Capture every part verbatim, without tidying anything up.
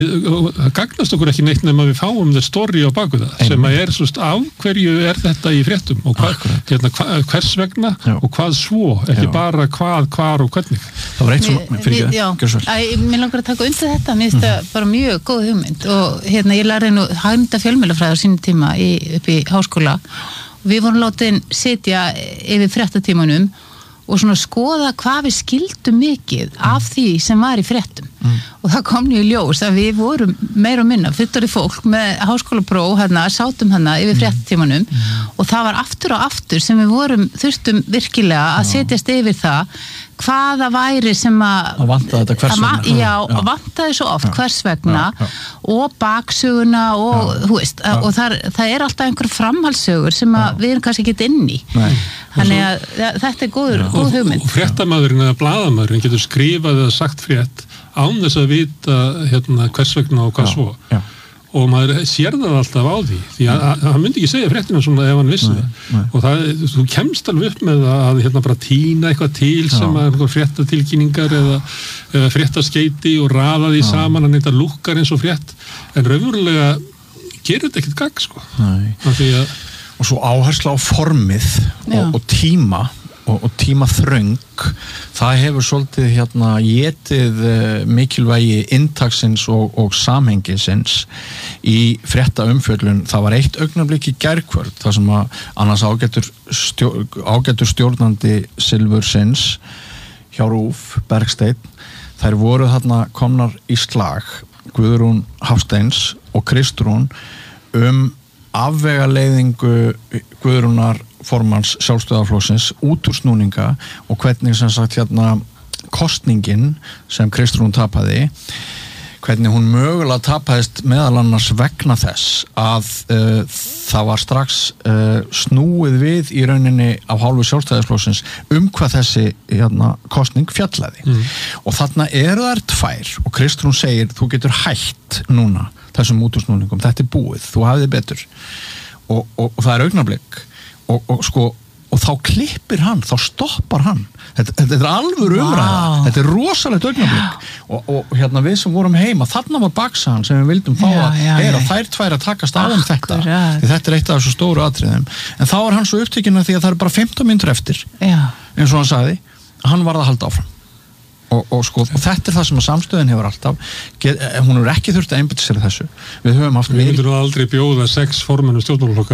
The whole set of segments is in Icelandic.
það gagnast okkur ekki neitt nema við fáum það story á baku það Einnig. sem að er svo af hverju er þetta í fréttum og hva, hérna, hva, hvers vegna Já. og hvað svo, ekki Já. bara hvað, hvar og hvernig. Það var eitt svona fyrir ekki, gjör svo vel. Mér langar að taka undir þetta, mér finnst það bara mjög góð hugmynd og hérna ég lærði nú hagmynda fjölmiðlafræði á sínum tíma í, upp í háskóla og við vorum látin sitja yfir fréttatímanum og svona skoða hvað við skildum mikið af því sem var í fréttum mm. og það kom nú í ljós að við vorum meira og minna, fullorði fólk með háskólapróf hérna, sátum hérna yfir fréttatímanum mm. og það var aftur og aftur sem við vorum, þurftum virkilega að setjast yfir það hvaða væri sem að að vanta þetta hvers vegna já, já. að vantaði svo oft já. hvers vegna já, já. og baksöguna og, þú veist, já. og það, það er alltaf einhver framhaldssögur sem að já. við erum kannski ekki inn í Nei. þannig að þetta er góður, góð hugmynd og fréttamaðurinn eða blaðamaðurinn getur skrifað eða sagt frétt án þess að vita hérna, hvers vegna og hvað já. svo já. og maður sér það alltaf á því því að hann myndi ekki segja fréttina svona ef hann vissi nei, nei. og það, þú kemst alveg upp með að hérna bara tína eitthvað til Já. sem að fréttatilkynningar eða, eða fréttaskeiti og raða því Já. saman að þetta lukkar eins og frétt en raunverulega gerir þetta ekkert gagn sko að... og svo áhersla á formið og, og tíma og, og tímaþröng það hefur svolítið hérna getið mikilvægi inntaksins og, og samhengisins í frétta umfjöllun það var eitt augnablik í gærkvöld þar sem að annars ágætur, stjórn, ágætur stjórnandi Silfursins hjá Rúf Bergsteinn þær voru þarna komnar í slag Guðrún Hafsteins og Kristrún um afvegaleiðingu Guðrúnar formanns sjálfstæðarflokksins út úr snúninga og hvernig sem sagt hérna kosningin sem Kristrún tapaði hvernig hún mögulega tapaðist meðal annars vegna þess að uh, það var strax uh, snúið við í rauninni af hálfu sjálfstæðarflokksins um hvað þessi hérna, kosning fjallaði mm. og þarna eru þær tvær og Kristrún segir þú getur hætt núna þessum útúrsnúningum, þetta er búið, þú hafið betur og, og, og það er augnablik og, og sko og þá klippir hann, þá stoppar hann þetta, þetta er alvöru umræða wow. þetta er rosalegt augnablik og, og hérna við sem vorum heima, þarna var baksaðan sem við vildum fá já, að já, heyra þær tvær að takast á um þetta því þetta er eitt af þessu stóru atriðum en þá var hann svo upptekinn af því að það er bara fimmtán mínútur eftir já. eins og hann sagði, hann varð að halda áfram Og, og, sko, og þetta er það sem að samstöðin hefur alltaf get, hún hefur ekki þurft að einbytta sér þessu við höfum haft við myndum aldrei bjóða sex formennum stjórnmálaflokka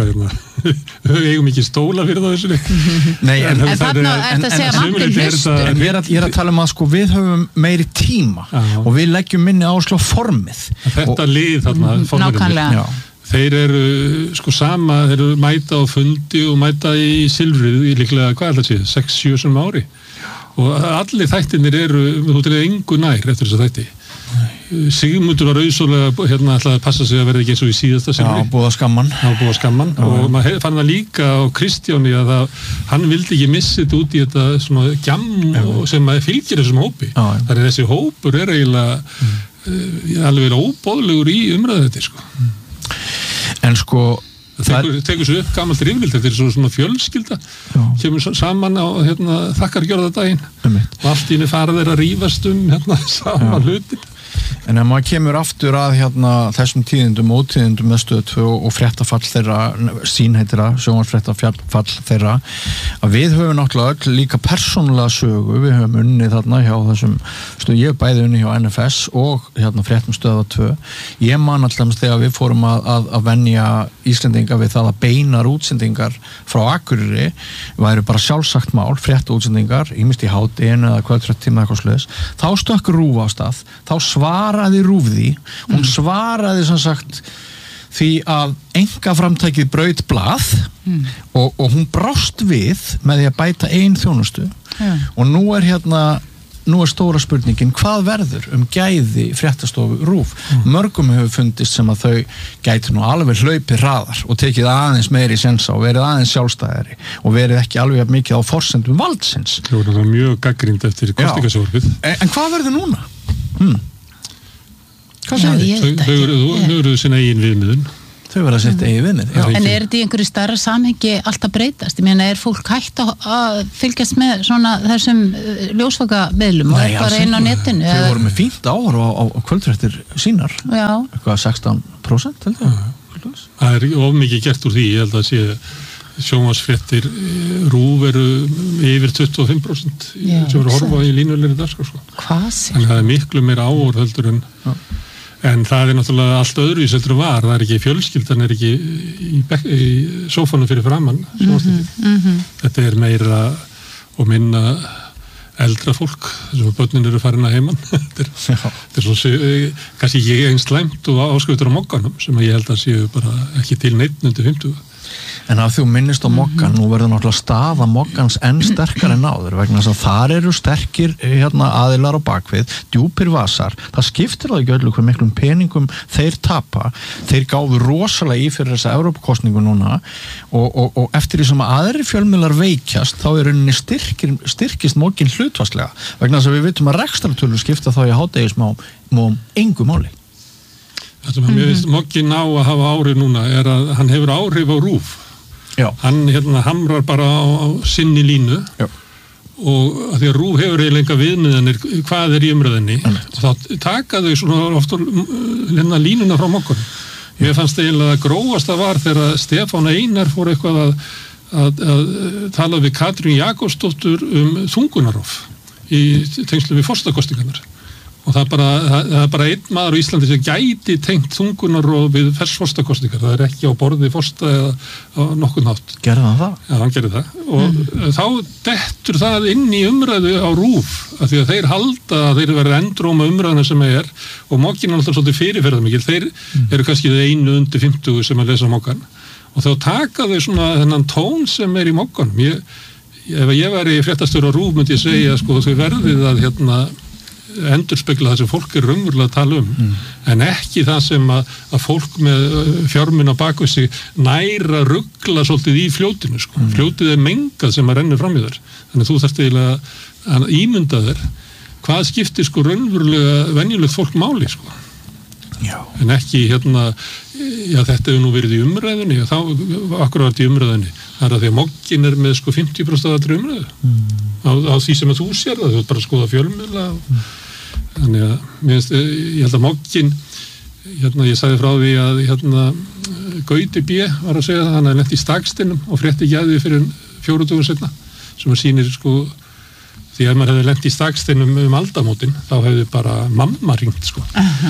við eigum ekki stóla fyrir það þessu Nei, en, en þarna er þetta að segja vandin hlustur en ég er að, ég er að tala um að sko, við höfum meiri tíma Aha. og við leggjum minni áherslu á formið þetta og, lið þarna nákvæmlega þeir eru sko sama þeir eru mæta á fundi og mæta í silfrið í líklega hvað er það séð sex sjö sem ári og allir þættinir eru, þú til engu nær eftir þess að þætti. Sigmundur var auðsólega hérna ætlaði að passa sig að verða ekki eins og í síðasta semri. Já, búða skamman. Já, búða skamman Já. og maður fann það líka á Kristjáni að það, hann vildi ekki missa þetta út í þetta svona gjamm sem fylgir þessum hópi. Já. Það er þessi hópur er eiginlega mm. uh, alveg óboðlegur í umræðu þetta, sko. Mm. En sko Það tekur, tekur svo upp gamalt rifvild, þetta er svona, svona fjölskylda kemur saman á hérna, þakkargjörðardaginn og allt í henni fara þeir að rífast um hérna, saman hlutin En ef maður kemur aftur að hérna, þessum tíðindum og ótíðindum með stöð tvö og fréttafall þeirra, sín heitir það, sjónvarpsfréttafall þeirra, að við höfum náttúrulega öll líka persónulega sögu, við höfum unnið þarna hjá þessum stöð, ég hef bæði unnið hjá N F S og hérna fréttum stöða tvö. Ég man alltaf þegar við fórum að, að, að venja Íslendinga við það að beinar útsendingar frá Akureyri væru bara sjálfsagt mál, fréttaútsendingar, ýmist í hádeginu eða kvöldfréttatíma eitthvað svoleiðis, þá stökk RÚV á stað, þá svaraði RÚV því, hún svaraði sem sagt því að einkaframtækið braut blað mm. og, og hún brást við með því að bæta ein þjónustu yeah. og nú er hérna nú er stóra spurningin, hvað verður um gæði fréttastofu RÚV? Mm. Mörgum hefur fundist sem að þau gæti nú alveg hlaupið hraðar og tekið aðeins meiri sensa og verið aðeins sjálfstæðari og verið ekki alveg mikið á forsendum valdsins. Það er mjög gagnrýnt eftir kosningasjórfið. En, en hvað verður núna? Hmm. Hvað segir þið? Þau eru sinna eigin viðmiðun Þau verða að setja eigi viðmið. En er þetta í einhverju stærra samhengi alltaf breytast? Ég meina, er fólk hægt að fylgjast með svona þessum ljósvakamiðlum og er bara inn á netinu? Þau voru með fínt áhorf á, á, á kvöldfréttir sínar. Já. Eitthvað sextán prósent, held ég. Það er of mikið gert úr því, ég held að sé sjónvarpsfréttir RÚV eru yfir tuttugu og fimm prósent sem eru að horfa í línulegri dagskrá. Hvað sér? Þannig að það er miklu meira áhorf heldur en Já. En það er náttúrulega allt öðruvís heldur en var, það er ekki fjölskyldan er ekki í, í sófanum fyrir framann mm-hmm, mm-hmm. Þetta er meira og minna eldra fólk sem börnin eru farin að heiman þetta er, þetta er svona kannski ekki eins slæmt og áskriftur á mokkanum sem ég held að séu bara ekki til neitt undir fimmtugu. En að þú minnist á mokkan, nú verður náttúrulega staða mokkans enn sterkar en áður vegna þess að þar eru sterkir hérna, aðilar á bakvið, djúpir vasar það skiptir það ekki öllu hver miklum peningum þeir tapa, þeir gáðu rosalega í fyrir þessa Evrópukosningu núna og, og, og eftir því sem aðri fjölmiðlar veikjast, þá er rauninni styrkir, styrkist mokkin hlutfallslega vegna þess að við vitum að rekstratölur skipta þá í hádegismám engu máli. Það sem að mér finnst mokkin á að hafa áhrif núna er að hann hefur áhrif á RÚV. Já. Hann hérna hamrar bara á, á sinni línu Já. Og að því að RÚV hefur eiginlega viðmiðanir hvað er í umræðinni og þá taka þau svona ofta hérna línuna frá mokkunum. Mér fannst eiginlega að grófasta var þegar Stefán Einar fór eitthvað að, að, að tala við Katrín Jakobsdóttur um þungunarof í tengslu við forstakostingarnar. Og það er bara, það, það er bara einn maður á Íslandi sem gæti tengt þungunarof við forstakostingar. Það er ekki á borði forsta eða á nokkurn hátt. Gerði hann það? Já, hann gerði það. Og mm. þá dettur það inn í umræðu á RÚV, af því að þeir halda að þeir verða endróma umræðuna sem er og mokkin er alltaf svolítið fyrirferðarmikil. Þeir mm. eru kannski einu undir fimmtugu sem að lesa mokkan. Og þá taka þau svona þennan tón sem er í mokkanum. Ég, ef ég væri fréttastjóri á RÚV myndi ég segja, sko, þau verðið að hérna endurspegla það sem fólk er raunverulega að tala um mm. en ekki það sem að, að fólk með fjármuna bakvið sig næra ruggla svolítið í fljótinu sko. Mm. Fljótið er mengað sem að rennur fram í þar þannig að þú þarft eiginlega að ímynda þér hvað skiptir sko raunverulega venjulegt fólk máli sko. Já. En ekki hérna já þetta hefur nú verið í umræðunni og þá akkurat í umræðunni það er að því að mokkin er með sko fimmtíu prósent af allri umræðu mm. á, á því sem að þú sér það, þú ert bara að skoða fjölmiðla og mm. þannig að minnst, ég held að mokkin hérna ég sagði frá því að hérna Gauti B var að segja það, hann hefði lent í Stakstinnum og frétti ekki að því fyrir fjóru dögum setna sem að sýnir sko því að maður hefði lent í Stakstinnum um aldamótin þá hefði bara mamma ringt sko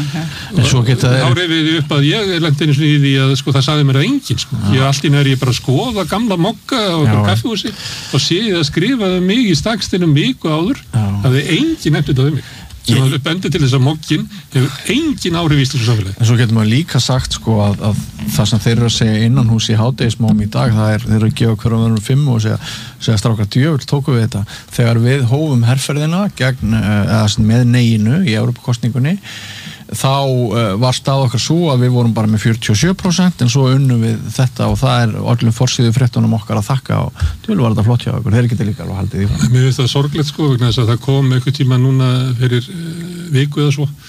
og þá reyfið upp að ég lent einu svona í því að sko það sagði mér að enginn sko ég allt í næri ég bara að skoða gamla mokka á okkur kaffihúsi og sé ég að skrifaði mig í Stakstinnum viku áður það hefði enginn nefnt þetta við mig sem að bendi til þess að mokkin hefur engin áhrif í Íslands samfélagi. En svo getur maður líka sagt sko að, að það sem þeir eru að segja innanhús í hádegismám í dag, það er, þeir eru að gefa hverjum öðrum fimm og segja, segja strákar djöfull tóku við þetta. Þegar við hófum herferðina gegn, eða með neginu í Evrópukosningunni, þá uh, var stað okkar svo að við vorum bara með fjörutíu og sjö prósent en svo unnum við þetta og það er öllum forsíðu fréttunum okkar að þakka og tjóðlega var þetta flott hjá okkur, þeir geta líka alveg haldið í það. Mér finnst það sorglegt sko vegna þess að það kom einhver tíma núna fyrir uh, viku eða svo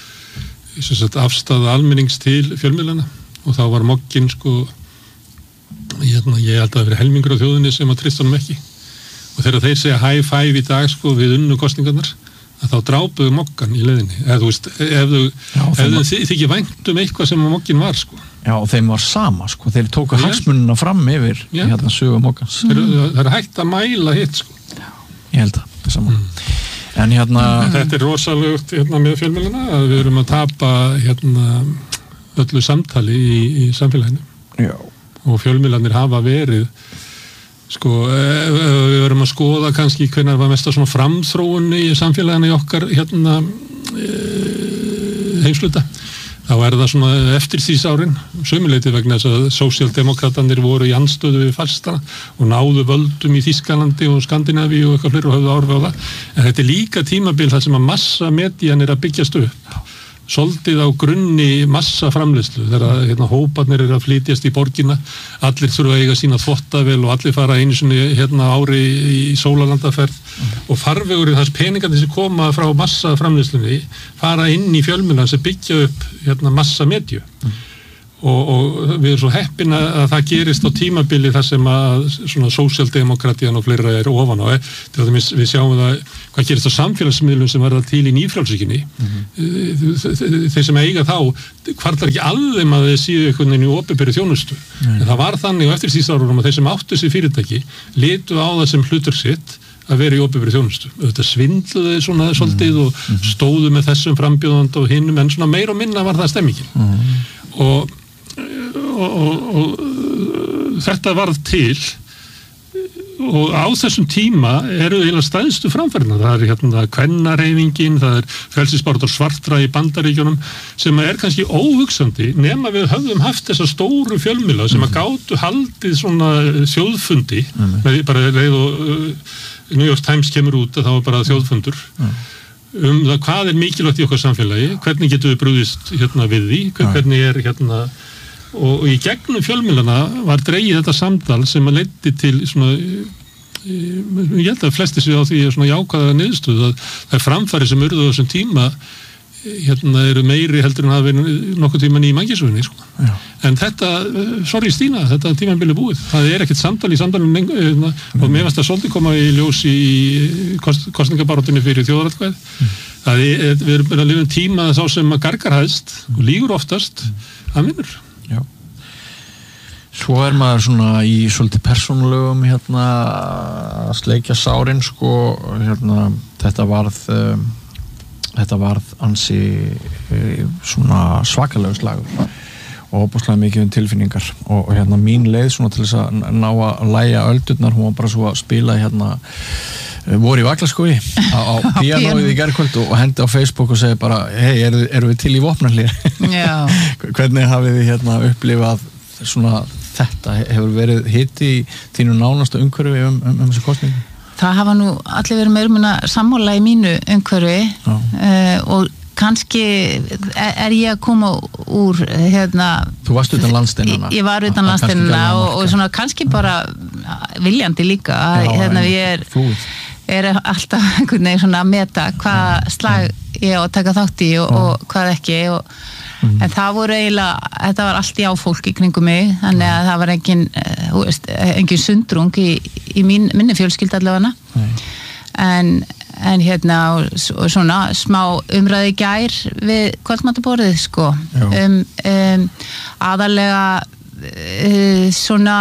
sem sagt afstaða almennings til fjölmiðlana og þá var mokkin sko hérna, ég held að það veri helmingur á þjóðinni sem að trista honum ekki og þegar þeir segja high five í dag sko við unnu kosningarnar að þá drápuðu mokkan í leiðinni eða þú veist, ef þú þið þykir vænt um eitthvað sem mokkin var sko. Já, og þeim var sama sko, þeir tóku yes. hagsmunina fram yfir Já. Hérna sögu mokkans. Mm. Það er hægt að mæla hitt sko. Já, ég held að það er sama. Mm. En hérna... Þetta er rosalegt hérna með fjölmiðlana að við erum að tapa hérna öllu samtali í, í samfélaginu. Já. Og fjölmiðlanir hafa verið sko, við verum að skoða kannski hvenær var mest að svona framþróun í samfélaginu í okkar hérna heimsluta þá er það svona eftirstríðsárin sömuleyti vegna þess að sósíaldemókratarnir voru í andstöðu við fastana og náðu völdum í Þýskalandi og Skandinavíu og eitthvað fleiri og höfðu áhrif á það en þetta er líka tímabil þar sem að massa medían er að byggjast upp soldið á grunni massa framleiðslu þegar hérna, hóparnir eru að flytjast í borgina allir þurfa að eiga sína þvottavél og allir fara einu sinni hérna, ári í, í sólalandaferð mm. og farvegurinn þess peningandi sem koma frá massa framleiðslunni fara inn í fjölmiðlan sem byggja upp hérna, massa medju mm. og, og við erum svo heppin að það gerist á tímabili þar sem að svona sósíaldemokratían og fleira er ofan á, til að við sjáum það hvað gerist á samfélagsmiðlum sem verða til í nýfrjálsíkinni. Mm-hmm. Þeir sem eiga þá hvarflar ekki að þeim að þeir séu einhvern veginn í opinberri þjónustu. Mm-hmm. En það var þannig á eftirstríðsárunum að þeir sem áttu þessi fyrirtæki litu á það sem hlutur sitt að vera í opinberri þjónustu. Þetta svindluði svona mm-hmm. svolítið og stóðu með þessum frambjóðand og hinnum, en svona meir og minna var það stemmingin. Mm-hmm. Og, og, og, og þetta varð til og á þessum tíma eru eiginlega stæðstu framferðina. Það er hérna kvennahreyfingin, það er frelsisbaráttur svartra í Bandaríkjunum sem er kannski óhugsandi nema við höfðum haft þessa stóru fjölmiðla sem að gátu haldið svona þjóðfundi mm. með bara leið og uh, New York Times kemur út að það var bara þjóðfundur mm. um það hvað er mikilvægt í okkar samfélagi, hvernig getum við brugðist hérna við því, hvernig er hérna og í gegnum fjölmiðlana var dregið þetta samtal sem að leiddi til svona, ég held að flesti séu á því svona jákvæða niðurstöðu að það er framfæri sem urðu á þessum tíma hérna eru meiri heldur en hafa verið nokkuð tíman í mannkynssögunni sko. En þetta, sorry Stína, þetta tímanbili búið, það er ekkert samtal í samtalinu hérna, og mér finnst það svolítið koma í ljós í kost, kostningabaráttunni fyrir þjóðaratkvæði mm. það er, við erum að lifa um tíma sá sem að gargar hæðst og lígur oftast að vinnur. Já. Svo er maður svona í svolítið persónulegum hérna að sleikja sárin sko hérna þetta varð um, þetta varð ansi um, svona svakalegu slagur og óbúslega mikið um tilfinningar og, og hérna mín leið svona til þess að ná að lægja öldurnar, hún var bara svo að spila hérna voru í Vaglaskói á, á píanóið í gærkvöld og hendi á Facebook og segi bara hei, eru, eru við til í vopnahlé? Hvernig hafið þið hérna upplifað svona þetta, hefur verið hitt í þínu nánasta umhverfi um, um, um þessu kosningu? Það hafa nú allir verið meira minna sammála í mínu umhverfi uh, og kannski er, er ég að koma úr hérna... Þú varst utan landsteinana. Ég, ég var utan landsteinana og, og svona kannski bara viljandi líka að hérna við er, er alltaf einhvern veginn svona að meta hvað slag ég á að taka þátt í og, og hvað ekki og Mm. en það voru eiginlega, þetta var allt í áfólk í kringum mig, þannig að það var engin, uh, veist, engin sundrung í, í mín, minni fjölskylda allavega en, en hérna og svona smá umræði gær við kvöldmatarborðið sko um, um, aðalega uh, svona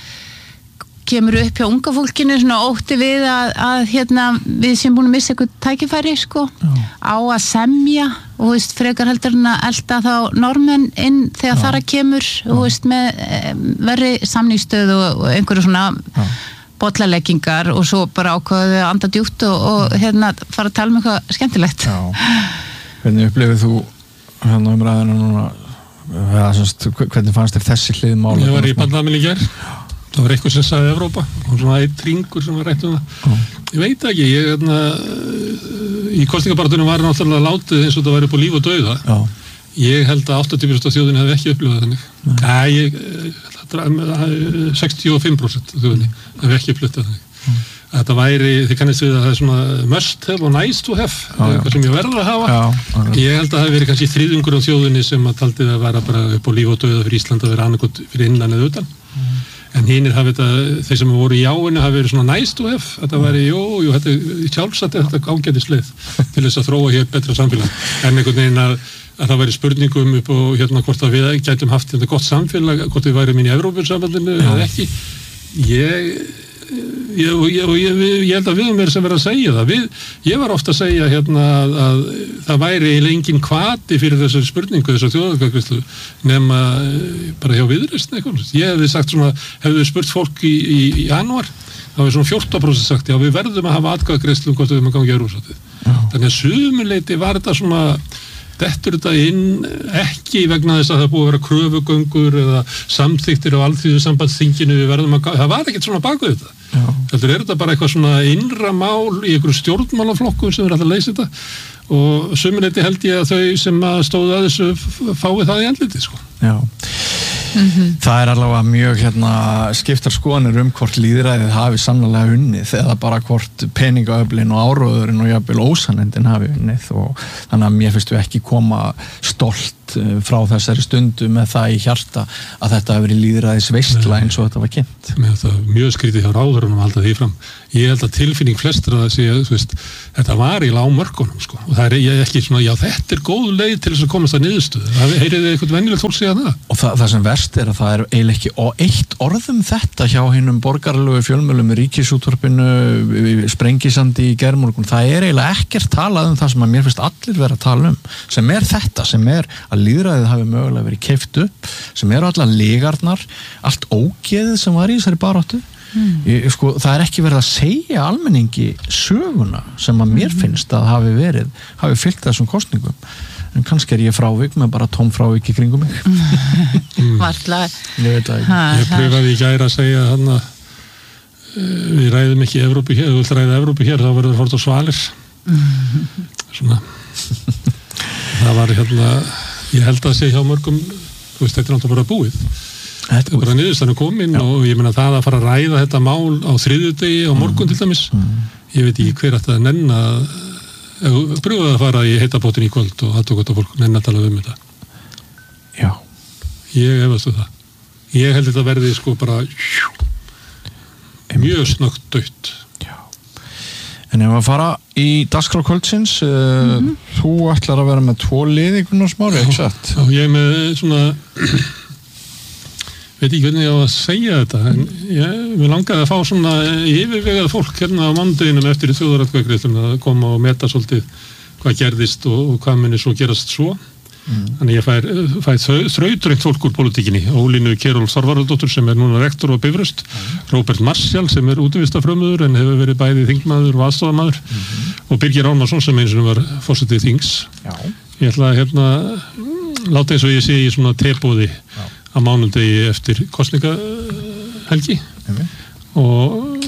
kemur upp hjá unga fólkinu svona ótti við að, að hérna, við sem búin að missa eitthvað tækifæri sko, Já. á að semja og veist, frekar heldur en að elda þá normenn inn þegar Já. þar að kemur og veist, með verri samningsstöð og, og einhverju svona bollaleggingar og svo bara ákvaðu að anda djúpt og, og hérna, fara að tala um eitthvað skemmtilegt. Já. Hvernig upplifir þú hérna umræðina núna, ja, semst, hvernig fannst þér þessi hlið mála? Ég var í bandamil í gær. Það var eitthvað sem sagði Evrópa og svona eitt ringur sem var rætt um það. Mm. Ég veit ekki, ég hérna í kosningabaráttunum var náttúrulega látið eins og það væri upp á líf og dauða. Já. Ég held að áttatíu prósent af þjóðinni hefði ekki upplifað þannig. Nei, ég, sextíu og fimm prósent af þjóðinni hefði ekki upplifað þannig. Mm. Þetta væri, þið kannist við að það er svona must have og nice to have, já, eitthvað sem ég verður að hafa. Já, ég held að það hefði verið kannski þriðjungur á þjóðinni sem að taldið að vera bara upp á líf og dauða fyrir Ísland að vera annarkot fyrir innan eða utan. Mm. En hinnir hafi þetta, þeir sem voru í jáinu hafi verið svona nice to have, þetta væri, jú, jú, þetta er sjálfsagt þetta ágætisleið til þess að þróa hér betra samfélag. En einhvern veginn að, að það væri spurningum upp og hérna hvort að við gætum haft þetta gott samfélag, hvort við værum inn í Evrópusambandinu eða ekki. Ég, ég, ég, ég, ég held að við um er sem verið að segja það. Við, ég var ofta að segja hérna að, að það væri engin hvati fyrir þessari spurningu, þessar þjóðargangvislu nema bara hjá Viðreisn eitthvað. Ég hefði sagt svona, hefði spurt fólk í, í, í janúar, þá hefði svona fjórtán prósent sagt, já við verðum að hafa atkvæðagreiðslu um hvort við erum að ganga í Evrópusambandið. Þannig að sumuleyti var þetta svona dettur þetta inn ekki vegna þess að það búið að vera kröfugöngur eða samþyktir á alþýðusambandsþinginu við verðum að, það var ekkert svona baku þetta. Þetta er þetta bara eitthvað svona innra mál í einhverjum stjórnmálaflokkum sem er alltaf að leysa þetta og sumuleyti held ég að þau sem að stóðu að þessu fái það í andliti sko. Já. Mm-hmm. Það er allavega mjög hérna, skiptar skoðanir um hvort lýðræðið hafi sannlega unnið eða bara hvort peningaöflin og áróðurinn og jafnvel ósannindin hafi unnið og þannig að mér finnst við ekki koma stolt frá þessari stundu með það í hjarta að þetta hafi verið lýðræðis veistla eins og þetta var kynnt. Mér finnst það mjög skrítið hjá ráðherrunum að halda því fram. Ég held að tilfinning flestra að sé, þú veist, þetta var í lágmörkunum sko og það er ekki svona, já þetta er góð leið til þess að komast að niðurstöðu. Heyrið þið eitthvað venjulegt fólk segja það? Og það, það sem verst er að það er eiginlega ekki og eitt orðum þetta hjá hinum borgaralegu fjölmjölum, Ríkisútvarpinu, Sprengisandi í gærmorgun. Það er eiginlega ekkert talað um það sem að mér finnst allir vera að tala um, sem er þetta, sem er að lýðræðið hafi mögulega verið keypt upp, sem eru allar legarnar, allt ógeðið sem var í þessari baráttu. Mm. Ég, sko, það er ekki verið að segja almenningi söguna sem að mér finnst að hafi verið, hafi fylgt þessum kosningum. En kannski er ég frávik með bara tóm frávik í kringum mig. Varla. Ég veit að ekki. Ég pröfaði í gær að segja hann að við ræðum ekki Evrópu hér, þú vilt ræða Evrópu hér, þá verður það fórt á svalir. Svona. Það var hérna, ég held að segja hjá mörgum, þú veist, þetta er náttúrulega bara búið. Þetta er bara niðurstaðan komin Já. Og ég meina það að fara að ræða þetta mál á þriðjudegi á morgun mm. til dæmis. Mm. Ég veit ekki hver ætti að nenna pröfaði að fara í heitabótin í kvöld og aðtók þetta fólk nenn að tala um þetta. Já. Ég efast um það. Ég held þetta verði sko bara mjög snöggt dautt. Já. En ef að fara í dagskrá kvöldsins, mm-hmm. uh, þú ætlar að vera með tvo lið í Gunnar Smári, ekki satt? Já, ég er með svona veit ekki hvernig ég á að segja þetta en ég, við langaði að fá svona yfirvegað fólk hérna á mánudeginum eftir í þjóðaratkvæðagreiðslum að koma og meta svolítið hvað gerðist og, og hvað muni svo gerast svo mm. þannig ég fær, fær þrautrengt fólk úr pólitíkinni, Ólínu Kjerúlf Þorvarðardóttur sem er núna rektor á Bifröst mm. Róbert Marshall sem er útivistafrömmuður en hefur verið bæði þingmaður og aðstofamaður mm. og Birgir Árnason sem eins og var forsetið þings Já. Ég ætla að hérna láta eins og ég sé í svona tebóði á mánudegi eftir kosningahelgi mm. og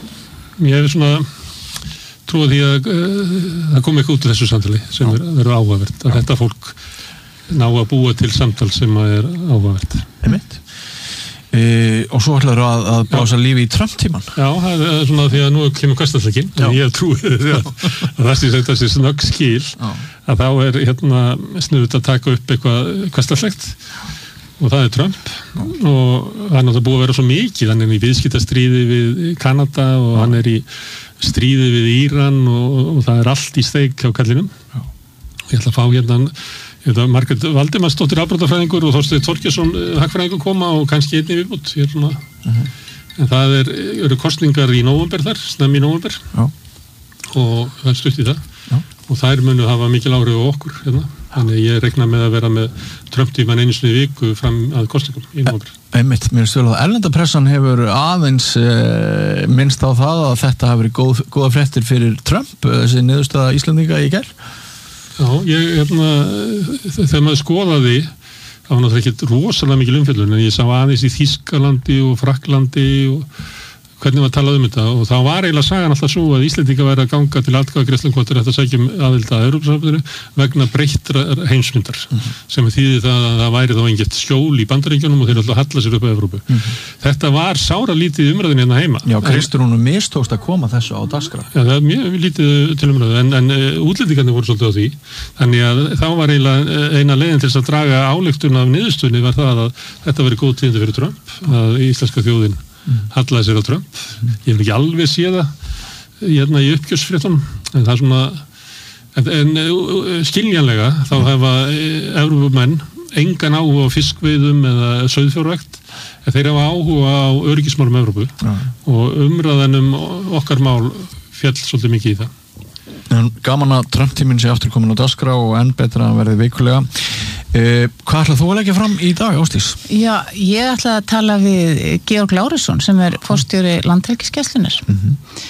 ég hef svona trúið því að uh, það kom ekki út úr þessu samtali sem er, er áhugavert að Já. Þetta fólk ná að búa til samtal sem er áhugavert Einmitt. E, og svo ætlar þú að, að blása lífi í Trump-tíman Já, það er svona því að nú kemur hversdagsleikinn en ég trúið því að, að það sé þessi snögg skil Já. Að þá er hérna snuðut að taka upp eitthvað hversdagslegt og það er Trump Já. Og hann er náttúrulega búið að vera svo mikið hann er í viðskiptastríði við Kanada og Já. Hann er í stríði við Íran og, og það er allt í steik á kallinum Já. Ég ætla að fá hérna Þetta Margrét Valdimarsdóttir afbrotafræðingur og Þorsteinn Þorgeirsson hagfræðingur koma og kannski einnig viðbútt hérna. uh-huh. en það er, eru kosningar í nóvember þar, snemmi í nóvember Já. Og það er stutt í það Já. og þær munu hafa mikil áhrif á okkur hérna. Þannig ég rekna með að vera með Trump-tíman einu sinni í viku fram að kosningum í nóvember Einmitt, mér finnst vel að erlendapressan hefur aðeins e, minnst á það að þetta hafi verið góð, góða fréttir fyrir Trump, þessi niðurstaða Íslendinga í gær Já, ég, hérna, þegar maður skoðaði, það var náttúrulega ekki rosalega mikil umfjöllun, en ég sá aðeins í Þýskalandi og Frakklandi og hvernig var talað um þetta og þá var eiginlega sagan alltaf svo að Íslendinga væri að ganga til atkvæðagreiðslu hvort er þetta að sækja aðild að Evrópusambandinu vegna breyttra heimsmyndar mm-hmm. sem þýðir það að það væri þá engett skjól í Bandaríkjunum og þeir alltaf halla sér upp á Evrópu. Mm-hmm. Þetta var sára lítið umræðin hérna heima. Já, Kristrúnu mistókst að koma þessu á dagskrá. Já, það er mjög lítið til umræðu en, en útlendingarnir voru svolítið á því þannig að þá var eiginlega eina leiðin til að draga ályktun af niðurstöðunni var það að þetta veri góð tíðindi fyrir Trump að íslenska þjóðin Mm. hallaði sér á Trump mm. ég hef ekki alveg séð það hérna í uppgjörsfréttunum en það er svona en, en skiljanlega þá hefa Evrópumenn engan áhuga á fiskveiðum eða sauðfjárrækt en þeir hafa áhuga á öryggismálum Evrópu mm. og umræðanum okkar mál féll svolítið mikið í það en gaman að Trump-tíminn sé aftur komin á dagskrá og enn betra að verði vikulega Uh, hvað ætlað þú að leggja fram í dag, Ásdís? Já, ég ætla að tala við Georg Lárusson sem er forstjóri Landhelgisgæslunnar mm-hmm.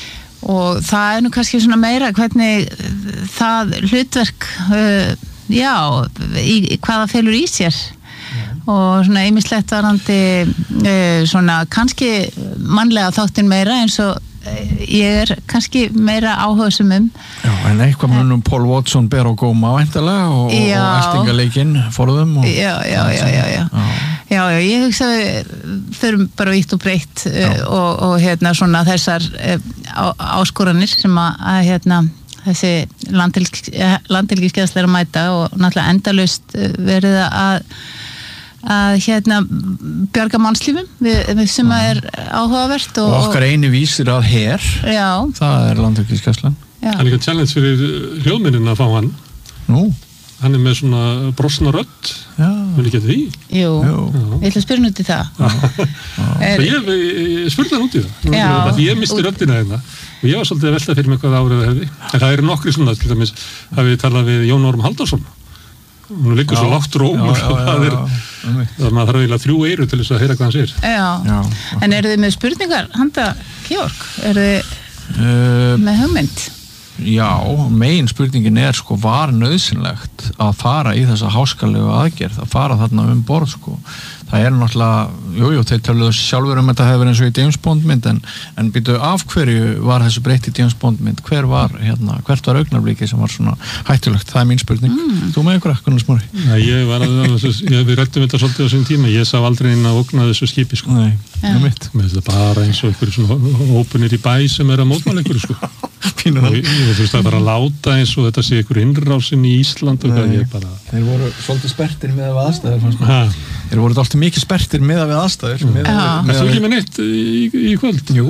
og það er nú kannski svona meira hvernig það hlutverk uh, já, í, hvaða felur í sér mm. og svona ýmislegt varandi uh, svona kannski mannlega þáttinn meira eins og ég er kannski meira áhugasum um Já, en eitthvað munum Paul Watson ber á góma væntanlega og, og eltingaleikinn forðum og... Já, já, já, já, já. já. Já, já, ég hugsa við þurfum bara vitt og breytt uh, og, og hérna svona þessar uh, á, áskoranir sem að, að hérna þessi landhelgisgæsla er að mæta og náttúrulega endalaust verið að að hérna bjarga mannslífum við, við sem að er áhugavert og, og okkar eini vísir að her já. Það er landhelgisgæslan. Það er líka challenge fyrir hljóðmyndin að fá hann. Nú Hann er með svona brosna rödd. Já. Vil ekki að því? Jú, Jú. Ég ætla að spyrja út í það. er... Ég, ég spurði hann út í það. Já. Því ég misti röddina hérna. Og ég var svolítið að velta fyrir mig hvað árið hefði. En það eru nokkri svona, til dæmis, að við talað við Jón Orm Halldórsson. Hún liggur svo lágt rómur. Já, já, já, það er, það maður þarf eiginlega þrjú eyru til þess að heyra hvað hann segir. Já. já. En eru þið með spurningar, handa Georg? Eru þið uh, með hugmynd? Já, megin spurningin er sko, var nauðsynlegt að fara í þessa háskalegu aðgerð, að fara þarna um borð sko. Það er náttúrulega, jú, jú, þeir töluðu sjálfur um þetta hefur eins og í James Bond mynd, en, en býtu af hverju var þessu breytt í James Bond mynd, hver var, hérna, hvert var augnablikið sem var svona hættulegt, það er mín spurning. Mm. Þú með ykkur ekkur, Smári? Nei, ég var að, ég við rættum þetta svolítið á sín tíma, ég sá aldrei inn að ógna þessu skipi sko. Nei, það er mitt. Með þetta bara eins og ykkur svona ópunir í bæ sem er að mótmæla ykkur sko. Og ég, þú veist það bara að láta eins og þetta sé ykkur innrásin í Ísland og hvað ég bara... Þeir voru svolítið spertir með að við aðstæður fannst. Þeir voru alltaf mikið spertir með að við aðstæður. Mm. Það er þú ekki með neitt í, í kvöld? Jú,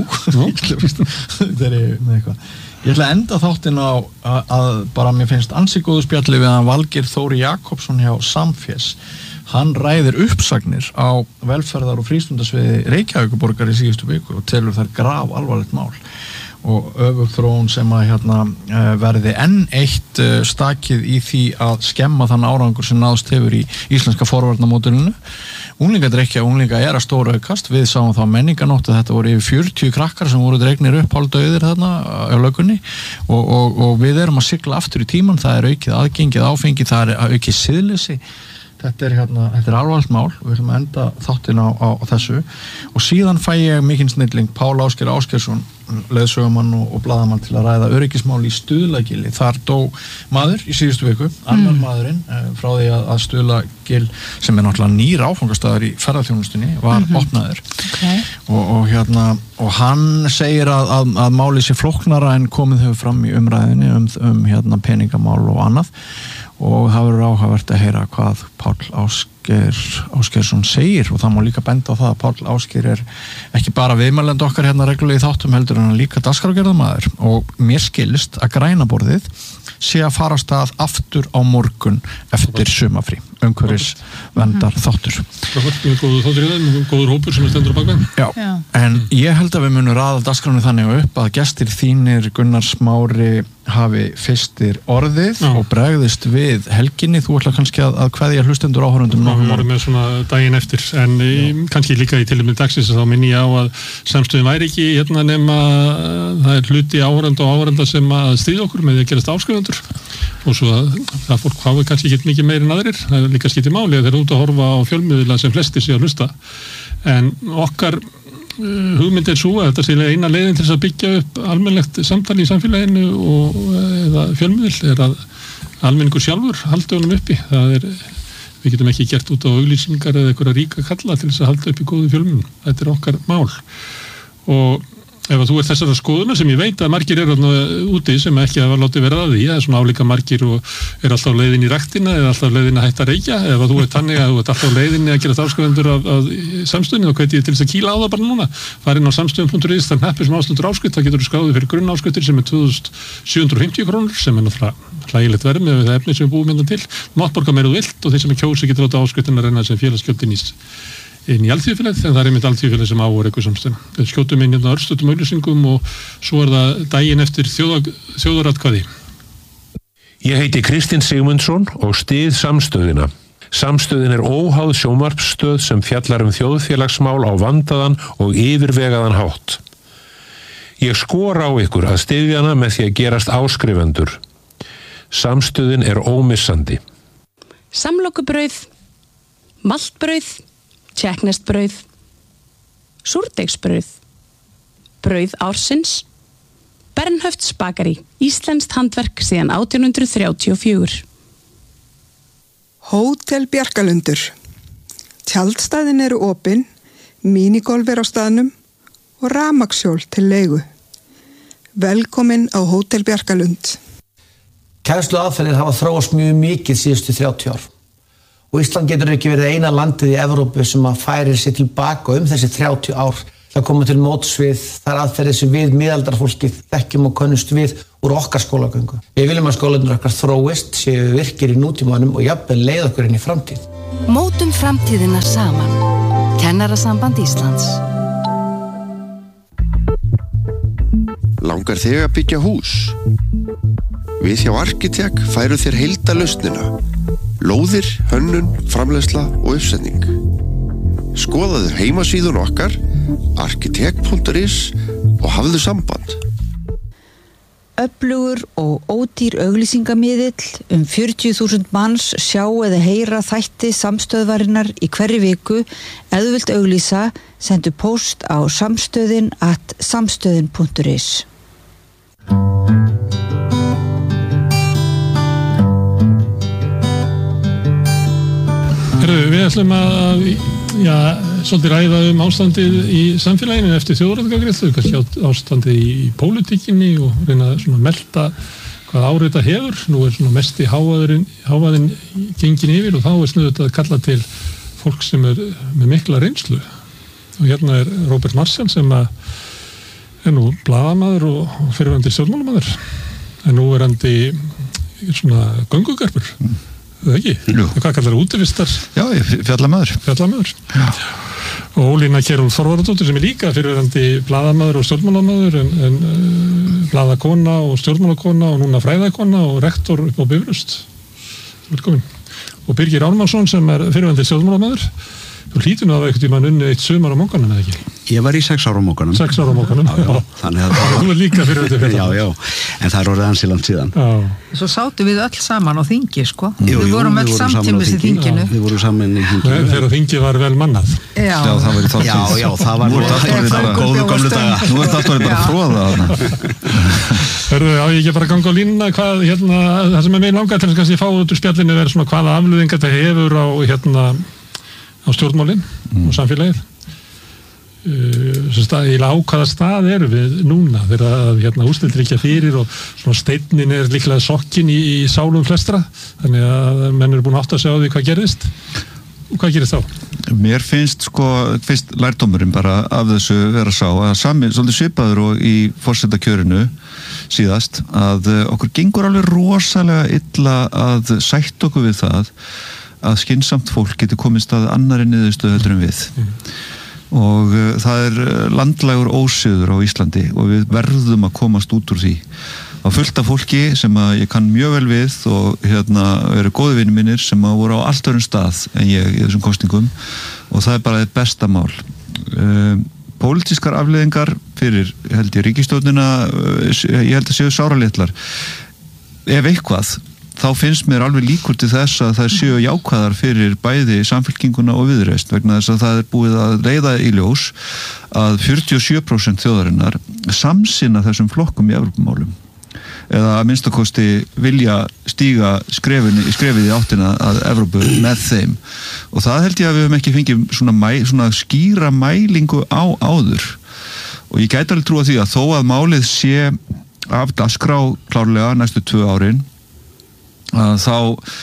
það er með eitthvað. Ég ætla að enda þáttinn á að, að bara mér finnst ansi góðu spjalli við hann Valgeir Þóri Jakobsson hjá Samfés. Hann ræðir uppsagnir á velferðar- og frístundasviði Reykjavíkurborgar í síðustu viku og telur þær graf alvarlegt mál. Og öfugþróun sem að hérna, verði enn eitt stakið í því að skemma þann árangur sem náðst hefur í íslenska forvarnamódelinu. Unglingadrykkja, unglinga er að stóra aukast. Við sáum þá menninganótt að þetta voru yfir fjörutíu krakkar sem voru dregnir upp hálfdauðir þarna á lögunni og, og, og við erum að sigla aftur í tíman. Það er aukið aðgengið áfengi, það er aukið siðleysi. Þetta er, hérna, þetta er alvarlegt mál og við ætlum að enda þáttinn á, á, á þessu og síðan fæ ég mikinn snilling Pál Ásgeir Ásgeirsson, leiðsögumann og, og blaðamann til að ræða öryggismál í Stuðlagili. Þar dó maður í síðustu viku, annar mm. maðurinn eh, frá því að, að Stuðlagil sem er náttúrulega nýr áfangastaður í ferðarþjónustunni var mm-hmm. opnaður okay. og, og, hérna, og hann segir að, að, að málið sé flóknara en komið hefur fram í umræðinni um, um hérna, peningamál og annað og það verður áhugavert að heyra hvað Páll Ásgeir Ásgeirsson segir og það má líka benda á það að Páll Ásgeir er ekki bara viðmælandi okkar hérna reglulega í þáttum heldur en líka dagskrárgerðarmaður og mér skilst að grænaborðið sé að fara af stað aftur á morgun eftir sumafrí, umhverfis vendar þáttur. Góður þáttur í þeim, góður hópur sem er stendur á bakveð. Já, Já, en ég held að við munum raða dagskránu þannig upp að gestir þínir Gunnar Smári hafi fyrstir orðið Já. Og bregðist við helginni. Þú ætla kannski að, að kveðja hlustendur áhorfendum nokkuð morgun. Við vorum með svona daginn eftir en í, kannski líka í tilefni dagsins þá minni ég á að samstöðin væri ekki hérna nema það er hluti áhorfenda og áhorfenda sem að stríða okkur með því að gerast áskrifundur og svo að það fólk hafi kannski ekki mikið meir en aðrir. Það er líka skiptið máli að þeir eru út að horfa á fjölmiðla sem flestir sé að hlusta en okkar hugmynd er svo að þetta sé eina leiðin til þess að byggja upp almennlegt samtali í samfélaginu og eða fjölmiðl er að almenningur sjálfur haldi honum uppi. Það er, við getum ekki gert út á auglýsingar eða einhverja ríka kalla til þess að halda uppi góðu fjölmiðlum. Þetta er okkar mál og ef að þú er þessara skoðuna sem ég veit að margir eru úti sem ekki hafa látið verið að því, það er svona álíka margir og er alltaf leiðin í ræktina eða alltaf leiðin að hætta að reykja, ef að þú er tannig að þú ert alltaf leiðin að gera áskrifundur af, af samstöðinu, þá hveti ég til þess að kýla á það bara núna, fara inn á samstöðum punktur is, það hneppir sem ástundur áskrift, það getur skráðið fyrir grunn áskriftir sem er tvö þúsund sjö hundruð og fimmtíu krónur sem er náttúrulega hlægilegt verð með það efni sem við búum hérna til, máttborga meira þú vilt og þeir sem er kjósi getur láta áskriftina renna sem félagsgjöldin í inn í alþýðufélagið, en það er einmitt alþýðufélagið sem á og eitthvað samstæðan. Við skjótum inn hérna örstutum auglýsingum og svo er það daginn eftir þjóða, þjóðaratkvæði. Ég heiti Kristinn Sigmundsson og styð Samstöðina. Samstöðin er óháð sjónvarpsstöð sem fjallar um þjóðfélagsmál á vandaðan og yfirvegaðan hátt. Ég skora á ykkur að styðja hana með því að gerast áskrifendur. Samstöðin er ómissandi. Samlokubrauð, maltbrauð, tjekkneskt brauð, súrdeigsbrauð, brauð ársins, Bernhöfts bakari, íslenskt handverk síðan átján hundruð þrjátíu og fjögur. Hótel Bjarkalundur, Tjaldstæðin eru opin, minigolf er á staðnum og rafmagnshjól til leigu. Velkomin á Hótel Bjarkalund. Kennslu aðferðir hafa þróast mjög mikið síðustu þrjátíu ár. Og Ísland getur ekki verið eina landið í Evrópu sem að færir sér tilbaka um þessi þrjátíu ár til að koma til móts við þar aðferðir sem við miðaldarfólkið þekkjum og könnumst við úr okkar skólagöngu. Við viljum að skólarnir okkar þróist, séu virkir í nútímanum og jafnvel leið okkur inn í framtíð. Mótum framtíðina saman. Kennarasamband Íslands. Langar þig að byggja hús? Við hjá Arkitek færu þér heildarlausnina. Lóðir, hönnun, framleiðsla og uppsetning. Skoðaðu heimasíðun okkar, arkitek punktur is og hafðu samband. Öflugur og ódýr auglýsingamiðill um fjörutíu þúsund manns sjá eða heyra þætti samstöðvarinnar í hverri viku. Ef þú vilt auglýsa, sendu post á samstöðin at samstöðin punktur is. Herru, við ætlum að já, svolítið ræða um ástandið í samfélaginu eftir þjóðaratkvæðagreiðslu, kannski ástandið í, í pólitíkinni og reyna svona að melta hvað árið þetta hefur. Nú er svona mesti hávaðurinn, hávaðinn gengin yfir og þá er snuðut að kalla til fólk sem er með mikla reynslu. Og hérna er Róbert Marshall sem að er nú blaðamaður og, og fyrrverandi stjórnmálamaður. En nú er hann í svona göngugarpur. Mm. Það ekki? Jú. Hvað kallar það útivistar? Já, fjallamaður. Fjallamaður. Já. Og Ólína Kjerúl Þorvarðardóttir sem er líka fyrirverandi blaðamaður og stjórnmálamaður en, en uh, blaðakona og stjórnmálakona og núna fræðakona og rektor upp á Bifröst. Velkomin. Og Birgir Ármannsson sem er fyrirverandi stjórnmálamaður. Þú hlýtur nú að hafa eitthvað tíma unni eitt sumar á Mókanum, eða ekki? Ég var í sex ára á Mókanum. Sex ára á Mókanum, já. já. Þannig að þú er líka fyrir þetta fyrir. Já, já, en það er orðið ansi langt síðan. Já. Svo sátu við öll saman á þingi, sko. Jú, við vorum öll samtímis í þinginu. Já, við vorum saman í þinginu. Þegar þingið var vel mannað. Já, já það var í þáttíð. Já, já, það var nú bara góðu gamlu daga. Nú er þetta bara fróða þarna. Hörðu, á ég ekki bara ganga á línuna hvað, hérna, það sem er mig langar til að kannski fá út úr spjallinu verið svona hvaða afleiðingar þetta hefur á, hérna, á stjórnmálin mm. og samfélagið. Uh, stað, í ákvaða stað eru við núna þegar hérna, úrslit liggja fyrir og svona steinnin er líklega sokkin í, í sálum flestra, þannig að menn eru búin að átta sig á því hvað gerðist. Og hvað gerist þá? Mér finnst sko, fyrst lærdómurinn bara af þessu vera sá að sami, svolítið svipaður og í forsetakjörinu síðast, að okkur gengur alveg rosalega illa að sætta okkur við það að skynsamt fólk getur komist að annarri niðurstöðu heldur en við. Mm. Og uh, það er landlægur ósiður á Íslandi og við verðum að komast út úr því. Á fullt af fólki sem að ég kann mjög vel við og hérna eru góði vinir mínir sem að voru á allt öðrum stað en ég í þessum kosningum og það er bara þetta besta mál. Uh, Pólitískar afleiðingar fyrir, held ég, ríkisstjórnina, uh, ég held að séu sáralitlar. Ef eitthvað, þá finnst mér alveg líkur til þess að það séu jákvæðar fyrir bæði Samfylkinguna og Viðreisn vegna þess að það er búið að leiða í ljós að fjörutíu og sjö prósent þjóðarinnar samsinna þessum flokkum í Evrópumálum eða að minnstakosti vilja stíga skrefið, skrefið í áttina að Evrópu með þeim og það held ég að við höfum ekki fengið svona, mæ, svona skýra mælingu á áður og ég gæti alveg trúa því að þó að málið sé af dagskrá klárlega næstu tvö árin að þá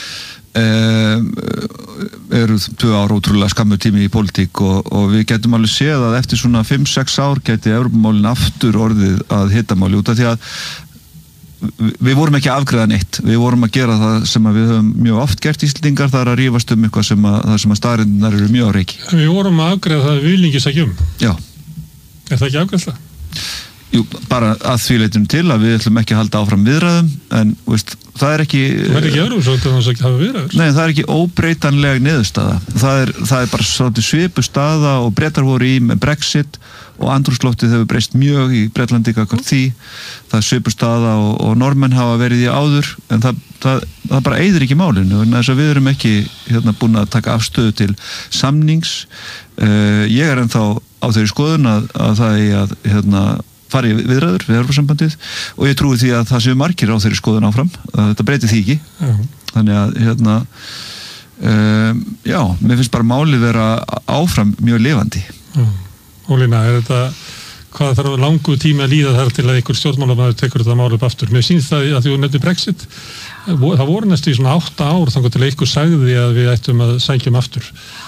um, eru tvö ár ótrúlega skammur tími í pólitík og, og við getum alveg séð að eftir svona fimm sex ár geti Evrópumálin aftur orðið að hittamáli út af því að við vorum ekki að afgreiða neitt, við vorum að gera það sem að við höfum mjög oft gert Íslendingar, það er að rífast um eitthvað sem að, það sem að staðreyndirnar eru mjög á reiki. Við vorum að afgreiða það við viljum ekki sækja um. Já. Er það ekki afgreiðsla? Jú, bara að því leitum til að við ætlum ekki að halda áfram viðræðum, en veist, það er ekki... Það er ekki öðrum svo að það hafa viðræður? Nei, það er ekki óbreytanleg niðurstaða. Það er, það er bara svolítið svipu staða og Bretar voru í með Brexit og andrúmsloftið hefur breyst mjög í Bretlandi kakvart því. Það er svipu staða og, og normenn hafa verið í áður, en það, það, það bara eyðir ekki málinu, en þess að við erum ekki hérna, búin að taka afstöðu til samnings. Uh, ég er ennþá á þeirri skoðun að, að það er að hérna, fara í viðræður við Evrópusambandið og ég trúi því að það séu margir á þeirri skoðun áfram, að þetta breyti því ekki. Uh-huh. Þannig að hérna, um, já, mér finnst bara málið vera áfram mjög lifandi. Ólína, er þetta hvað þarf langu tími að líða þar til að einhver stjórnmálamaður tekur þetta mál upp aftur? Mér sýnst það að því þú nefnir Brexit, það voru næstu í svona átta ár þannig til að einhver sagði að við ættum að sækjum aftur.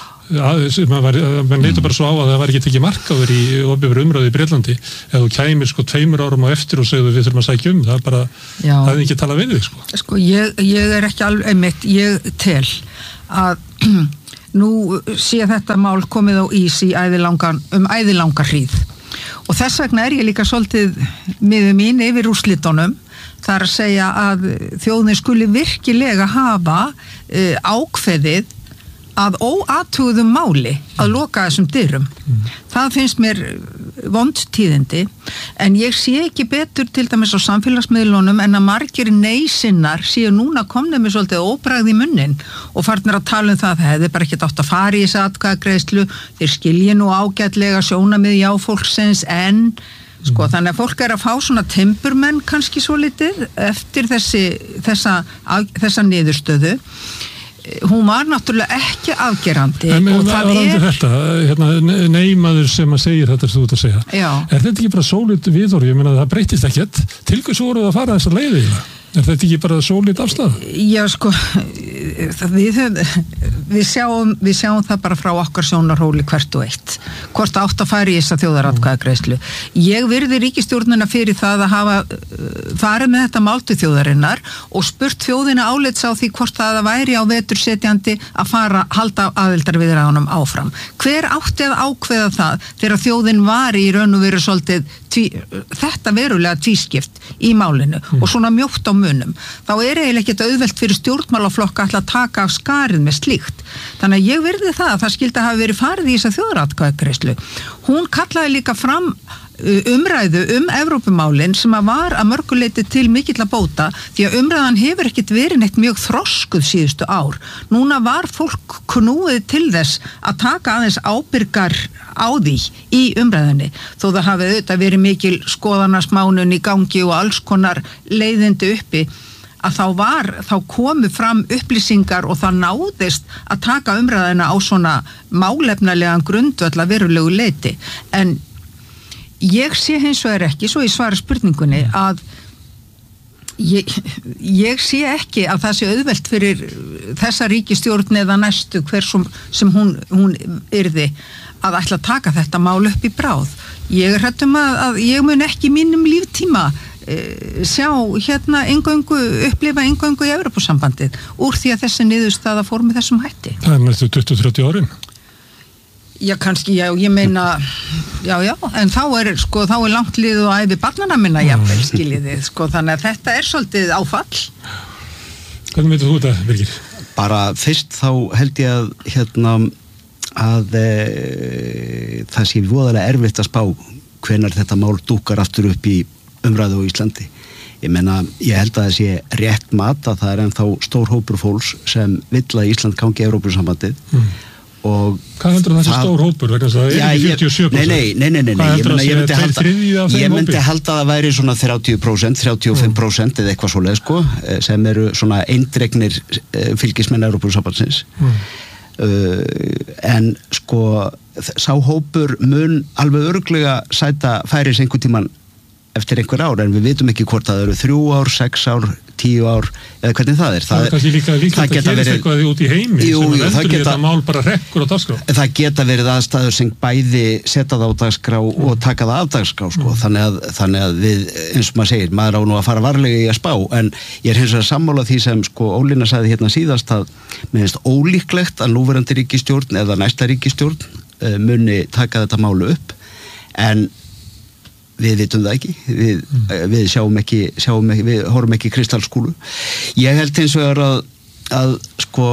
Man leitur bara svo á að það var ekki tekið markaður í opinberri umræðu í Bretlandi ef þú kæmir sko tveimur árum á eftir og segðu við þurfum að sækja um, það er bara Já. Það er ekki að tala við þig sko. Sko ég, ég er ekki alveg einmitt, ég tel að nú sé þetta mál komið á ís í æðilangan, um æðilangar hríð og þess vegna er ég líka svolítið miður mín yfir úrslitunum. Það er að segja að þjóðin skuli virkilega hafa uh, ákveðið að óathuguðum máli að loka þessum dyrum. Mm. Það finnst mér vond tíðindi en ég sé ekki betur til dæmis á samfélagsmiðlunum en að margir neysinnar séu núna komnið með svolítið óbragð í munnin og farnir að tala um það að það hefði bara ekkert átt að fara í þessi atkvæðagreiðslu, þeir skilji nú ágætlega sjónamið já fólksins en sko mm. þannig að fólk er að fá svona timburmenn kannski svo litið eftir þessi, þessa, þessa niðurstöðu. Hún var náttúrulega ekki afgerandi en, og það er þetta, hérna, neymaður sem að segir þetta sem þú ert að segja Já. Er þetta ekki bara sólít viðhorf, ég meina það breytist ekkert til hvers voruð að fara þessa leiði er þetta ekki bara sólít afstæð? Já sko við, við, sjáum, við sjáum það bara frá okkar sjónarhóli hvert og eitt hvort átt að fara í þessa þjóðaratkvæðagreiðslu ég virði ríkisstjórnina fyrir það að hafa farið með þetta mál til þjóðarinnar og spurt þjóðina álits á því hvort það væri á vetur setjandi að fara halda aðildarviðræðunum áfram hver átti að ákveða það þegar þjóðin var í raun og veru svolítið tví, þetta verulega tvískipt í málinu mm. og svona mjótt á munum þá er eiginlega ekkert auðvelt fyrir stjórnmálaflokka að taka af skarið með slíkt þannig að ég virði það að það skildi að hafa verið farið í þessa þjóðaratkvæðagreiðslu hún kallaði líka fram umræðu um Evrópumálin sem að var að mörguleiti til mikill að bóta því að umræðan hefur ekkert verið neitt mjög þroskuð síðustu ár núna var fólk knúið til þess að taka aðeins ábyrgar á því í umræðinni þó það hafi auðvitað verið mikil skoðanarsmánun í gangi og alls konar leiðindi uppi að þá var, þá komu fram upplýsingar og það náðist að taka umræðina á svona málefnalegan grundvöll að verulegu leiti en ég sé hins vegar ekki, svo ég svara spurningunni að ég, ég sé ekki að það sé auðvelt fyrir þessa ríkisstjórn eða næstu hver sem, sem hún, hún yrði að ætla að taka þetta mál upp í bráð. Ég er hrædd um að, að ég mun ekki mínum líftíma e, sjá hérna eingöngu, upplifa eingöngu í Evrópusambandið úr því að þessi niðurstaða fór með þessum hætti. Það er næstu tuttugu til þrjátíu árin. Já, kannski, já, ég meina, já, já, en þá er, sko, þá er langt liðið og æfi barnana minna, jafnvel, skiljiði, sko, þannig að þetta er svolítið áfall. Hvernig veitur þú þetta, Birgir? Bara fyrst þá held ég að, hérna, að e, það sé voðalega erfitt að spá hvenær þetta mál dúkar aftur upp í umræðu á Íslandi. Ég meina, ég held að það sé rétt mat að það er ennþá stór hópur fólks sem vill að Ísland gangi Evrópusambandið. Mm. Og hvað heldur það þessi stór hópur vegna þess að það er ekki fjörutíu og sjö prósent? Nei, nei, nei, nei, nei. Ég, mena, ég myndi halda ég myndi halda að það væri svona þrjátíu prósent, þrjátíu og fimm prósent eða eitthvað svoleið sko, sem eru svona eindregnir fylgismenn Evrópusambandsins. Mm. Uh, en sko sá hópur mun alveg örugglega sæta færis einhvern tímann eftir einhver ár, en við vitum ekki hvort það eru þrjú ár, sex ár, tíu ár eða hvernig það er. Það, það er kannski líka líka að gerist verið, eitthvað út í heimi jú, sem að veldur þetta mál bara rekkur á dagskrá. Það geta verið aðstæður sem bæði setja það á dagskrá mm. og taka það af dagskrá sko. mm. þannig, að, þannig að við, eins og maður segir, maður á nú að fara varlega í að spá, en ég er hins vegar sammála því sem sko Ólína sagði hérna síðast að mér finnst ólíklegt að núverandi ríkisstjórn eða næsta ríkisstjórn uh, muni taka þetta málu upp, en við vitum það ekki, við, mm. við sjáum ekki, sjáum ekki, við horfum ekki í kristalskúlu. Ég held hins vegar að, að sko,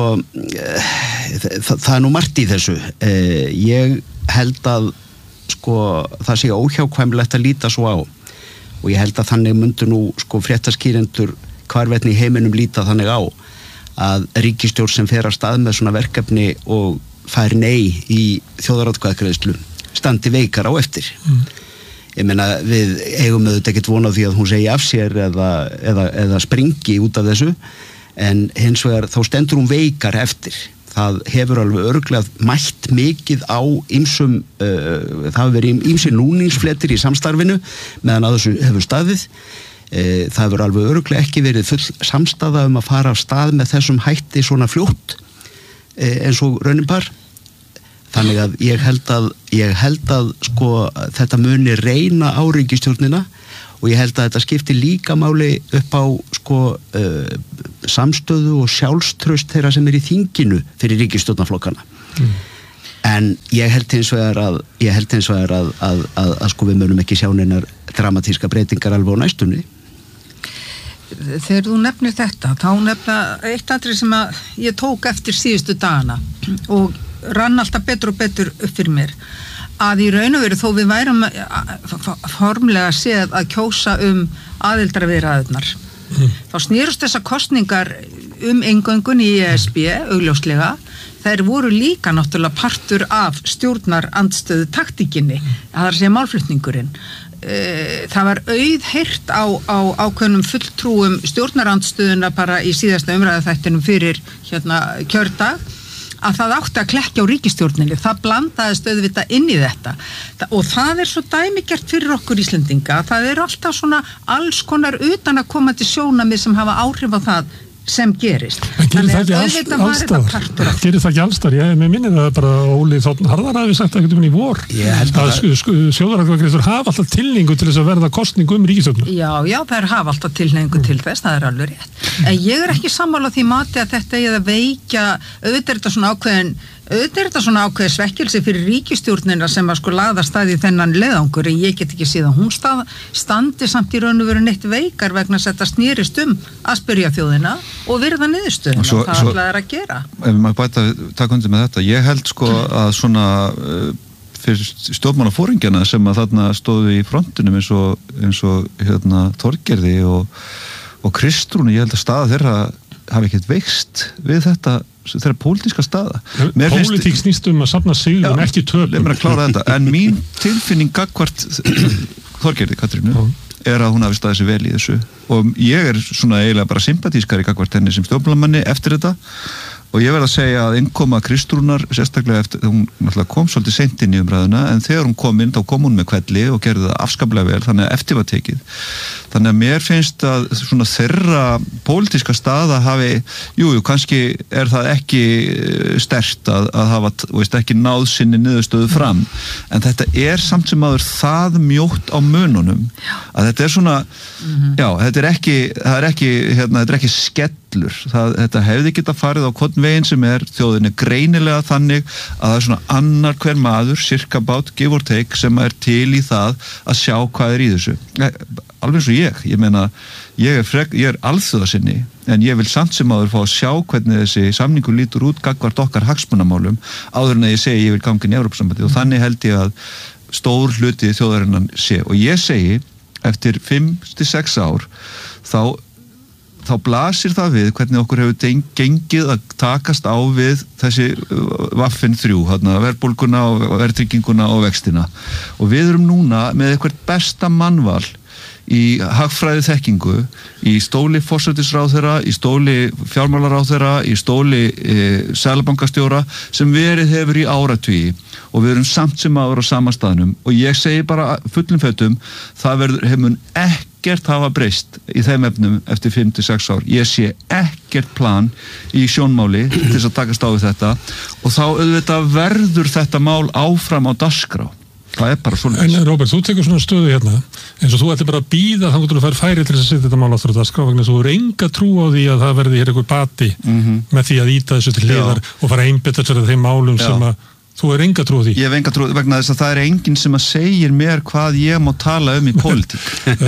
það, það er nú margt í þessu. Ég held að sko, það sé óhjákvæmilegt að líta svo á og ég held að þannig myndu nú sko fréttaskýrendur hvarvetni í heiminum líta þannig á að ríkisstjórn sem fer að stað með svona verkefni og fær nei í þjóðaratkvæðagreiðslu standi veikar á eftir. Mm. Ég meina, við eigum auðvitað ekkert von á því að hún segi af sér eða, eða, eða springi út af þessu, en hins vegar þá stendur hún veikar eftir. það hefur alveg örglega mætt mikið á ýmsum, uh, það hefur verið ýmsi núningsfletir í samstarfinu meðan að þessu hefur staðið. Uh, það hefur alveg örglega ekki verið full samstaða um að fara af stað með þessum hætti svona fljótt uh, eins og raunin bar. Þannig að ég held að, ég held að sko, þetta muni reyna á ríkisstjórnina og ég held að þetta skipti líka máli upp á sko, uh, samstöðu og sjálfstraust þeirra sem er í þinginu fyrir ríkisstjórnarflokkana. Mm. En ég held hins vegar að, ég held hins vegar að, að, að, að sko, við munum ekki sjá neinar dramatíska breytingar alveg á næstunni. Þegar þú nefnir þetta, þá nefna eitt atrið sem að ég tók eftir síðustu dagana og rann alltaf betur og betur upp fyrir mér. Að í raun og veru þó við værum formlega séð að kjósa um aðildarviðræðurnar. Mm. Þá snýrust þessar kosningar um eingöngun í E S B, augljóslega. Þær voru líka náttúrulega partur af stjórnarandstöðu taktíkinni, það er að segja málflutningurinn. Það var auðheyrt á, á ákveðnum fulltrúum stjórnarandstöðuna bara í síðasta umræðuþættinum fyrir hérna, kjördag, að það átti að klekkja á ríkisstjórninni, það blandaðist auðvitað inn í þetta og það er svo dæmigert fyrir okkur Íslendinga, það er alltaf svona alls konar utan að koma til sjónamið sem hafa áhrif á það sem gerist. En gerir það ekki allstar? Gerir það ekki allstar? Ég með minni það bara Óli Þórn Harðar hafi sagt að einhvern veginn í vor að sjóðaratkvæðagreiðslur hafa alltaf tilhneigingu til þess að verða kosningu um ríkisstjórnina. Já, já, þær hafa alltaf tilhneigingu til þess, það er alveg rétt. En ég er ekki sammála því mati að þetta eigi að veikja, auðvitað er þetta svona ákveðin auðvitað er þetta svona ákveðið svekkilsi fyrir ríkisstjórnina sem að sko lagða staði þennan leiðangur, en ég get ekki séð að hún stað, standi samt í raun og veru neitt veikar vegna að þetta snýrist um að spyrja þjóðina og virða niðurstöðuna og það alltaf er að gera. Ef maður bæta taka undir með þetta, ég held sko að svona uh, fyrir stjórnmálafóringjana sem að þarna stóðu í frontinum eins og, eins og hérna Þorgerði og, og Kristrúnu, ég held að staða þeirra hafi ekkert veikst við þetta þeirra pólitíska staða. Pólitík snýst um að safna sigrum, ekki töpum. Leif mér að klára þetta, en mín tilfinning gagnvart Þorgerði Katrínu Já. Er að hún hafi staðið sér vel í þessu og ég er svona eiginlega bara sympatískari gagnvart henni sem stjórnmálamanni eftir þetta og ég verð að segja að innkoma Kristrúnar sérstaklega eftir, hún náttúrulega kom svolítið seint inn í umræðuna en þegar hún kom inn þá kom hún með kvelli og gerði það afskaplega vel þannig að eftir var tekið þannig að mér finnst að svona þeirra pólitíska staða hafi jújú, jú, kannski er það ekki sterkt að, að hafa veist, ekki náð sinni niðurstöðu fram en þetta er samt sem aður það mjótt á mununum að þetta er svona mm-hmm. já, þetta er ekki það er ekki, hérna, þetta er ekki skellur það, þetta hefði geta farið á hvern veginn sem er þjóðinni greinilega þannig að það er svona annar hver maður cirka bát, give or take sem er til í það að sjá hvað er í þessu alveg eins og ég, ég meina ég er, frek, ég er alþjóðasinni en ég vil samt sem áður fá að sjá hvernig þessi samningur lítur út gagnvart okkar hagsmunamálum áður en að ég segi ég vil ganga inn í Evrópusambandið og þannig held ég að stór hluti þjóðarinnan sé og ég segi eftir fimm til sex ár þá þá blasir það við hvernig okkur hefur gengið að takast á við þessi vaffin þrjú, hérna, verðbólguna og verðtrygginguna og vextina og við erum núna með eitthvað besta mannval í hagfræði þekkingu, í stóli forsætisráðherra, í stóli fjármálaráðherra, í stóli e, seðlabankastjóra sem verið hefur í áratugi og við erum samt sem áður á sama staðnum og ég segi bara fullum fötum það verður, hefur ekkert hafa breyst í þeim efnum eftir fimm til sex ár. Ég sé ekkert plan í sjónmáli til þess að takast á við þetta og þá auðvitað verður þetta mál áfram á dagskrá. Það er bara svona. En Róbert, þú tekur svona stöðu hérna eins og þú ætlir bara að bíða þannig að þú fær færi til þess að setja þetta mál aftur á dagskrá vegna þú eru enga trú á því að það verði hér eitthvað bati mm-hmm. með því að íta þessu til hliðar og fara að einbytta sér að þeim málum Já. Sem að þú er enga trú á því. Ég hef enga trú vegna þess að það er enginn sem að segir mér hvað ég má tala um í pólitík.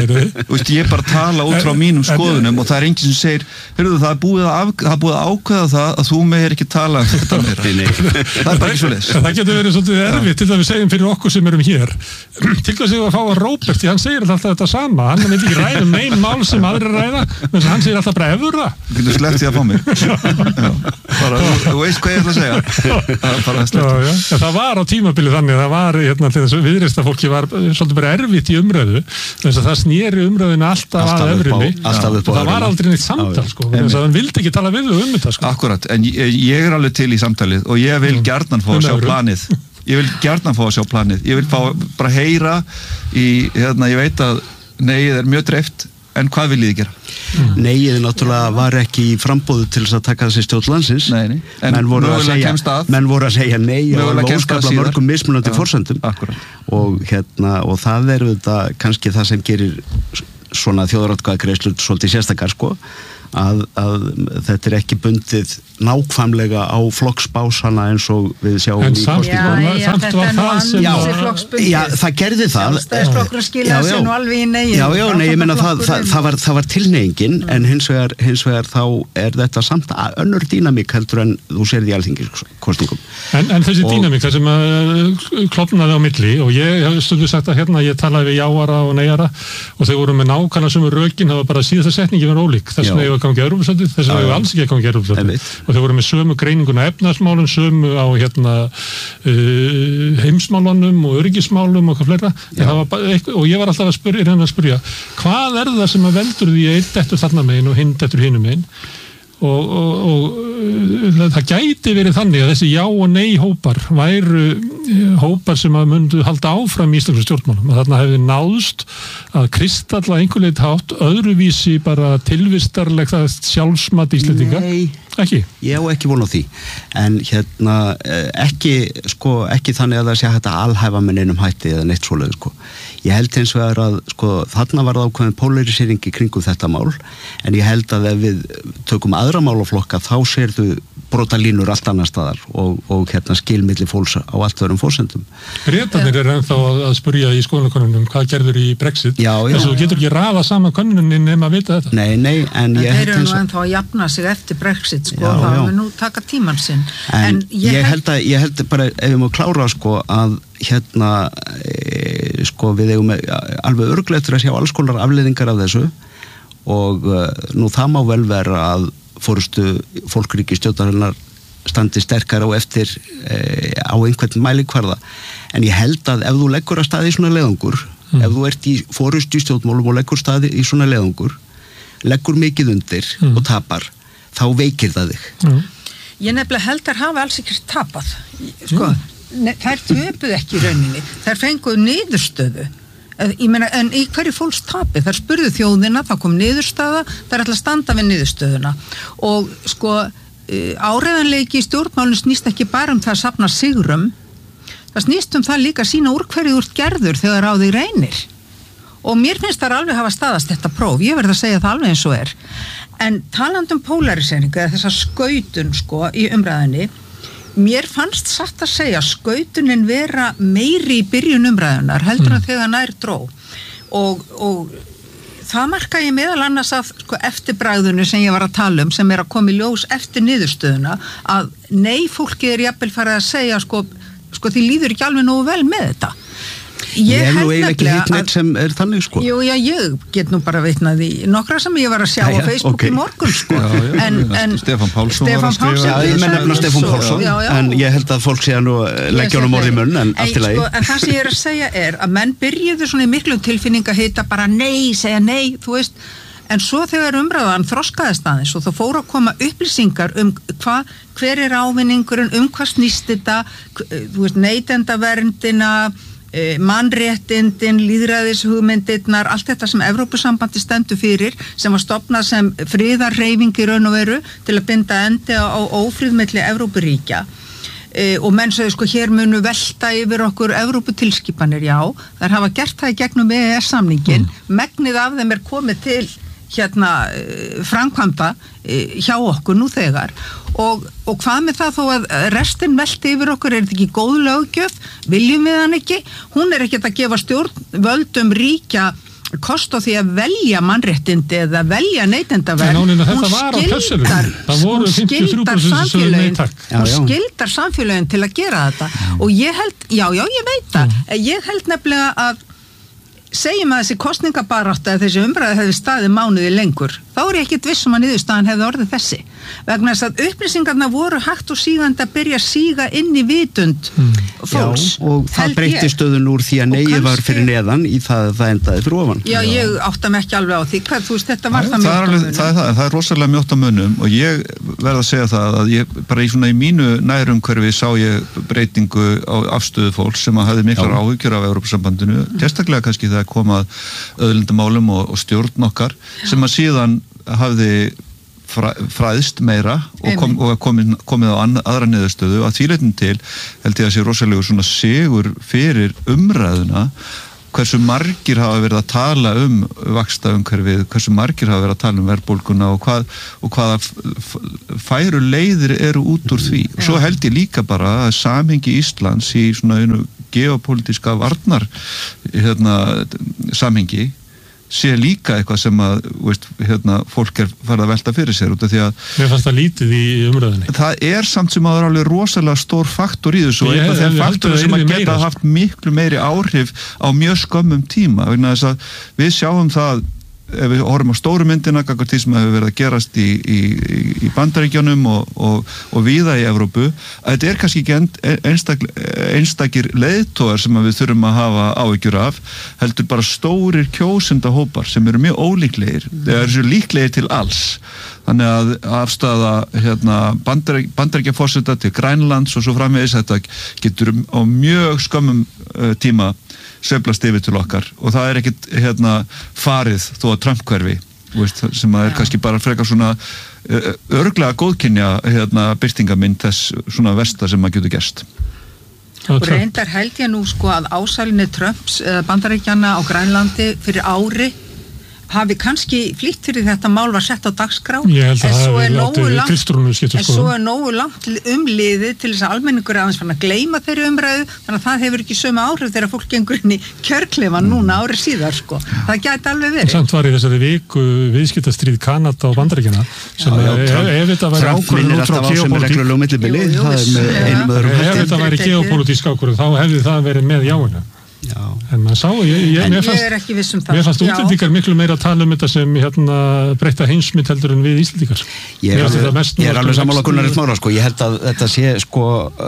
Þú veist, ég bara tala út frá mínum skoðunum og það er enginn sem segir, heyrðu það er búið að, af, það er búið að ákveða það að þú meir ekki tala um þetta meira. Það er bara ekki svo leys. Það getur verið svolítið erfitt til að við segjum fyrir okkur sem erum hér. Til þess að við fá að Róbert, því hann segir alltaf þetta sama, hann vil ekki ræða um nein mál sem aðrir ræða, menn hann segir alltaf bara efur það. Þú getur sleppt því að fá mig. Bara, þú veist hvað ég ætla að segja. Það er bara sleppt. ja, það var á tímabili þannig, það var hérna til þess að viðreista fólki var svolítið bara erfitt í umræðu, þess að það snýri umræðinu alltaf, alltaf að efrinni og það var aldrei neitt samtal sko, þess að hann vildi ekki tala við um þetta sko. Akkurat, en ég, ég er alveg til í samtalið og ég vil gjarnan fá að sjá planið ég vil gjarnan fá að sjá planið ég vil fá bara heyra í, hérna, ég veit að neyið er mjög dreift en hvað viljið þið gera? Mm. Neyið náttúrulega var ekki í frambóðu til þess að taka þessi stjórn landsins nei, nei. En menn voru að segja, menn voru að segja nei og óskapla mörgum mismunandi forsendum og, hérna, og það er þetta kannski það sem gerir svona þjóðaratkvæðagreiðslur svolítið sérstakar sko Að, að þetta er ekki bundið nákvæmlega á flokksbásana eins og við sjáum en samt, í kostningunum. Já, samt var það sem já, já, það gerði það. Sjálfstæðisflokkurinn skilaði sér nú alveg í negin. Já, já, nei, ég meina það, það, það var, það var tilneyingin, mm. en hins vegar, hins vegar þá er þetta samt önnur dýnamík heldur en þú sér því alþingiskostningum. En, en þessi og, dýnamík, það sem uh, klofnaði á milli, og ég hef stundu sagt að hérna, ég talaði við jáara og neyjara og þau voru með nákvæmlega sömu rökin, það var bara síðasta setningi var ólík, þess vegna ég var gangið Evrópusambandið, þess vegna ég var alls ekki að gangið Evrópusambandið og þau voru með sömu greininguna efnaðsmálum, sömu á hérna uh, heimsmálunum og öryggismálum og hvað fleira, eitthvað, og ég var alltaf að spyrja, að spyrja hvað er það sem að veldur því einn dettur þarna megin og hinn dettur hinum megin og, og, og það gæti verið þannig að þessi já og nei hópar væru hópar sem að myndu halda áfram í íslenskum stjórnmálum, að þarna hefði náðst að kristalla einhver leit hátt öðruvísi bara tilvistarlegt sjálfsmat íslendinga. Nei, ekki. Ég á ekki von á því en hérna ekki sko, ekki þannig að það sé hægt að alhæfa með neinum hætti eða neitt svoleið sko. Ég held hins vegar að sko, þarna var það ákveðin polarisering í kringum þetta mál en ég held að ef við tökum aðra málaflokka þá sérðu brotalínur allt annar staðar og, og hérna skilmilli fólks á allt öðrum fórsendum. Bretarnir er ennþá að spyrja í skoðanakönnunum hvað gerður í Brexit já, já. þess að þú getur ekki raða saman könnunin nema að vita þetta. Nei, nei, en, en ég held þeir eru nú ennþá að jafna sig eftir Brexit sko, já, það er nú taka tíman sinn. En, en ég, ég held að, ég held bara ef við má klára sko að hérna e, sko við eigum alveg örglega að sjá alls konar afleiðingar af þessu og uh, nú það má vel vera að fórustu fólkríki stjórnarinnar standi sterkar á eftir e, á einhvern mælikvarða en ég held að ef þú leggur að staði í svona leiðangur mm. ef þú ert í fórustu í stjórnmálum og leggur staði í svona leiðangur leggur mikið undir mm. og tapar þá veikir það þig mm. Ég nefnilega held að hafa alls ekki tapað sko, mm. ne, þær töpuð ekki í rauninni þær fenguð niðurstöðu Ég meina, en í hverju fólks tapi þar spurðu þjóðina, það kom niðurstaða þar ætla að standa við niðurstöðuna og sko áreiðanleiki í stjórnmálinu snýst ekki bara um það að safna sigrum það snýst um það líka að sína úr hverju úr gerður þegar á því reynir og mér finnst þar alveg hafa staðast þetta próf, ég verð að segja það alveg eins og er en talandum polariseringu eða þessa skautun sko í umræðinni mér fannst satt að segja skautunin vera meiri í byrjun umræðunar heldur en mm. þegar nær dró og, og það marka ég meðal annars af sko, eftirbragðinu sem ég var að tala um sem er að koma í ljós eftir niðurstöðuna að nei fólki er jafnvel farið að segja sko, sko því líður ekki alveg nógu vel með þetta Ég, ég er nú eiginlega ekki hitt neitt sem er þannig sko. Jú, já, ég get nú bara vitnað í nokkra sem ég var að sjá já, á Facebook okay. í morgun sko. Já, já, en, en Stefán Pálsson var að skrifa. Já, ég menn nefna Stefán Pálsson, já, já. En ég held að fólk sé að nú leggja honum orð í munn en allt í lagi. Sko, en það sem ég er að segja er að menn byrjuðu svona í miklum tilfinning að heita bara nei, segja nei, þú veist, en svo þegar umræðan þroskaðist aðeins og þá fóru að koma upplýsingar um hva, hver er ávinningurinn, um hvað snýst þetta, þú veist, neytendaverndina mannréttindin, lýðræðishugmyndirnar, allt þetta sem Evrópusambandi stendur fyrir, sem var stofnað sem friðarhreyfing í raun og veru til að binda endi á ófríð milli Evrópuríkja e, og menn sagði sko hér munu velta yfir okkur Evróputilskipanir, já, þær hafa gert það í gegnum E E S-samningin, mm. megnið af þeim er komið til hérna framkvæmda hjá okkur nú þegar og, og hvað með það þó að restin velti yfir okkur, er þetta ekki góð löggjöf viljum við hann ekki, hún er ekkert að gefa stjórnvöldum ríkja kost á því að velja mannréttindi eða velja neytendavernd hún skildar hún skildar samfélögin hún skildar samfélögin til að gera þetta já. Og ég held, já já ég veit það mm. ég held nefnilega að segjum að þessi kosningabarátta eða þessi umræði hefði staðið mánuði lengur þá er ég ekkert viss um að niðurstaðan hefði orðið þessi. Vegna þess að upplýsingarna voru hægt og sígandi að byrja að síga inn í vitund fólks. Já, og það breytti stöðun úr því að negið var fyrir neðan í það að það endaði fyrir ofan. Já, ég átta mig ekki alveg á því. Hvað, þú veist, þetta var það, það mjótt á munum. Það er, það, það er rosalega mjótt á munum og ég verð að segja það að ég, bara í svona í mínu nærumhverfi sá ég breytingu á afstöðu fólks sem að hafði miklar áhyggjur af Evrópusambandinu, sérstaklega kannski þegar komað auðlindamálum og, og stjórn okkar sem að síðan hafði fræðst meira og, kom, og komið, komið á anna, aðra niðurstöðu að þvíleitin til held ég að sé rosalegur svona sigur fyrir umræðuna hversu margir hafa verið að tala um vaxtaumhverfið, hversu margir hafa verið að tala um verðbólguna og, hvað, og hvaða færu leiðir eru út úr því. Og svo held ég líka bara að samhengi Íslands í svona einu geopolítiska varnar hérna, samhengi sé líka eitthvað sem að veist, hérna, fólk er farið að velta fyrir sér út af því að Mér fannst það lítið í umræðinni. Það er samt sem að það er alveg rosalega stór faktor í þessu og eitthvað þegar faktor sem að geta haft miklu meiri áhrif á mjög skömmum tíma vegna þess að við sjáum það ef við horfum á stóru myndina gagnvart því sem hefur verið að gerast í, í, í Bandaríkjunum og, og, og víða í Evrópu, að þetta er kannski ekki einstak, einstakir leiðtogar sem við þurfum að hafa áhyggjur af, heldur bara stórir kjósendahópar sem eru mjög ólíklegir, þeir eru líklegir til alls. Þannig að afstafa hérna, Bandaríkjaforseta til Grænlands og svo framvegis þetta getur á mjög skömmum uh, tíma sveiflast yfir til okkar og það er ekkit hérna, farið þó að Trump-hverfi sem að er kannski bara frekar svona uh, örglega góðkynja hérna, byrtingamind þess svona versta sem að getur gerst. Og reyndar held ég nú sko að ásælinni Trumps eða Bandaríkjanna á Grænlandi fyrir ári hafi kannski flýtt fyrir þetta mál var sett á dagskrá en svo er nógu langt en svo er nógu langt umliðið til þess að almenningur er aðeins fann að gleyma þeirri umræðu þannig að það hefur ekki sömu áhrif þegar fólk gengur inn í kjörklefa núna árið síðar sko. Það gæti alveg verið. Samt var í þessari viku viðskiptastríð Kanada og Bandaríkjanna sem já, já, ef, ef þetta væri ákvörðun út frá geopolítík ef þetta væri geopolítísk ákvörðun þá hefði það verið með jáinu. Já. En maður sá, ég, ég, en mér fannst, ég er ekki viss um það. Mér fannst útlendingar miklu meira að tala um þetta sem hérna, breytta heimsmynd heldur en við Íslendingar. Ég er alveg, ég er alveg sammála Gunnar Smára, sko, ég held að þetta sé, sko,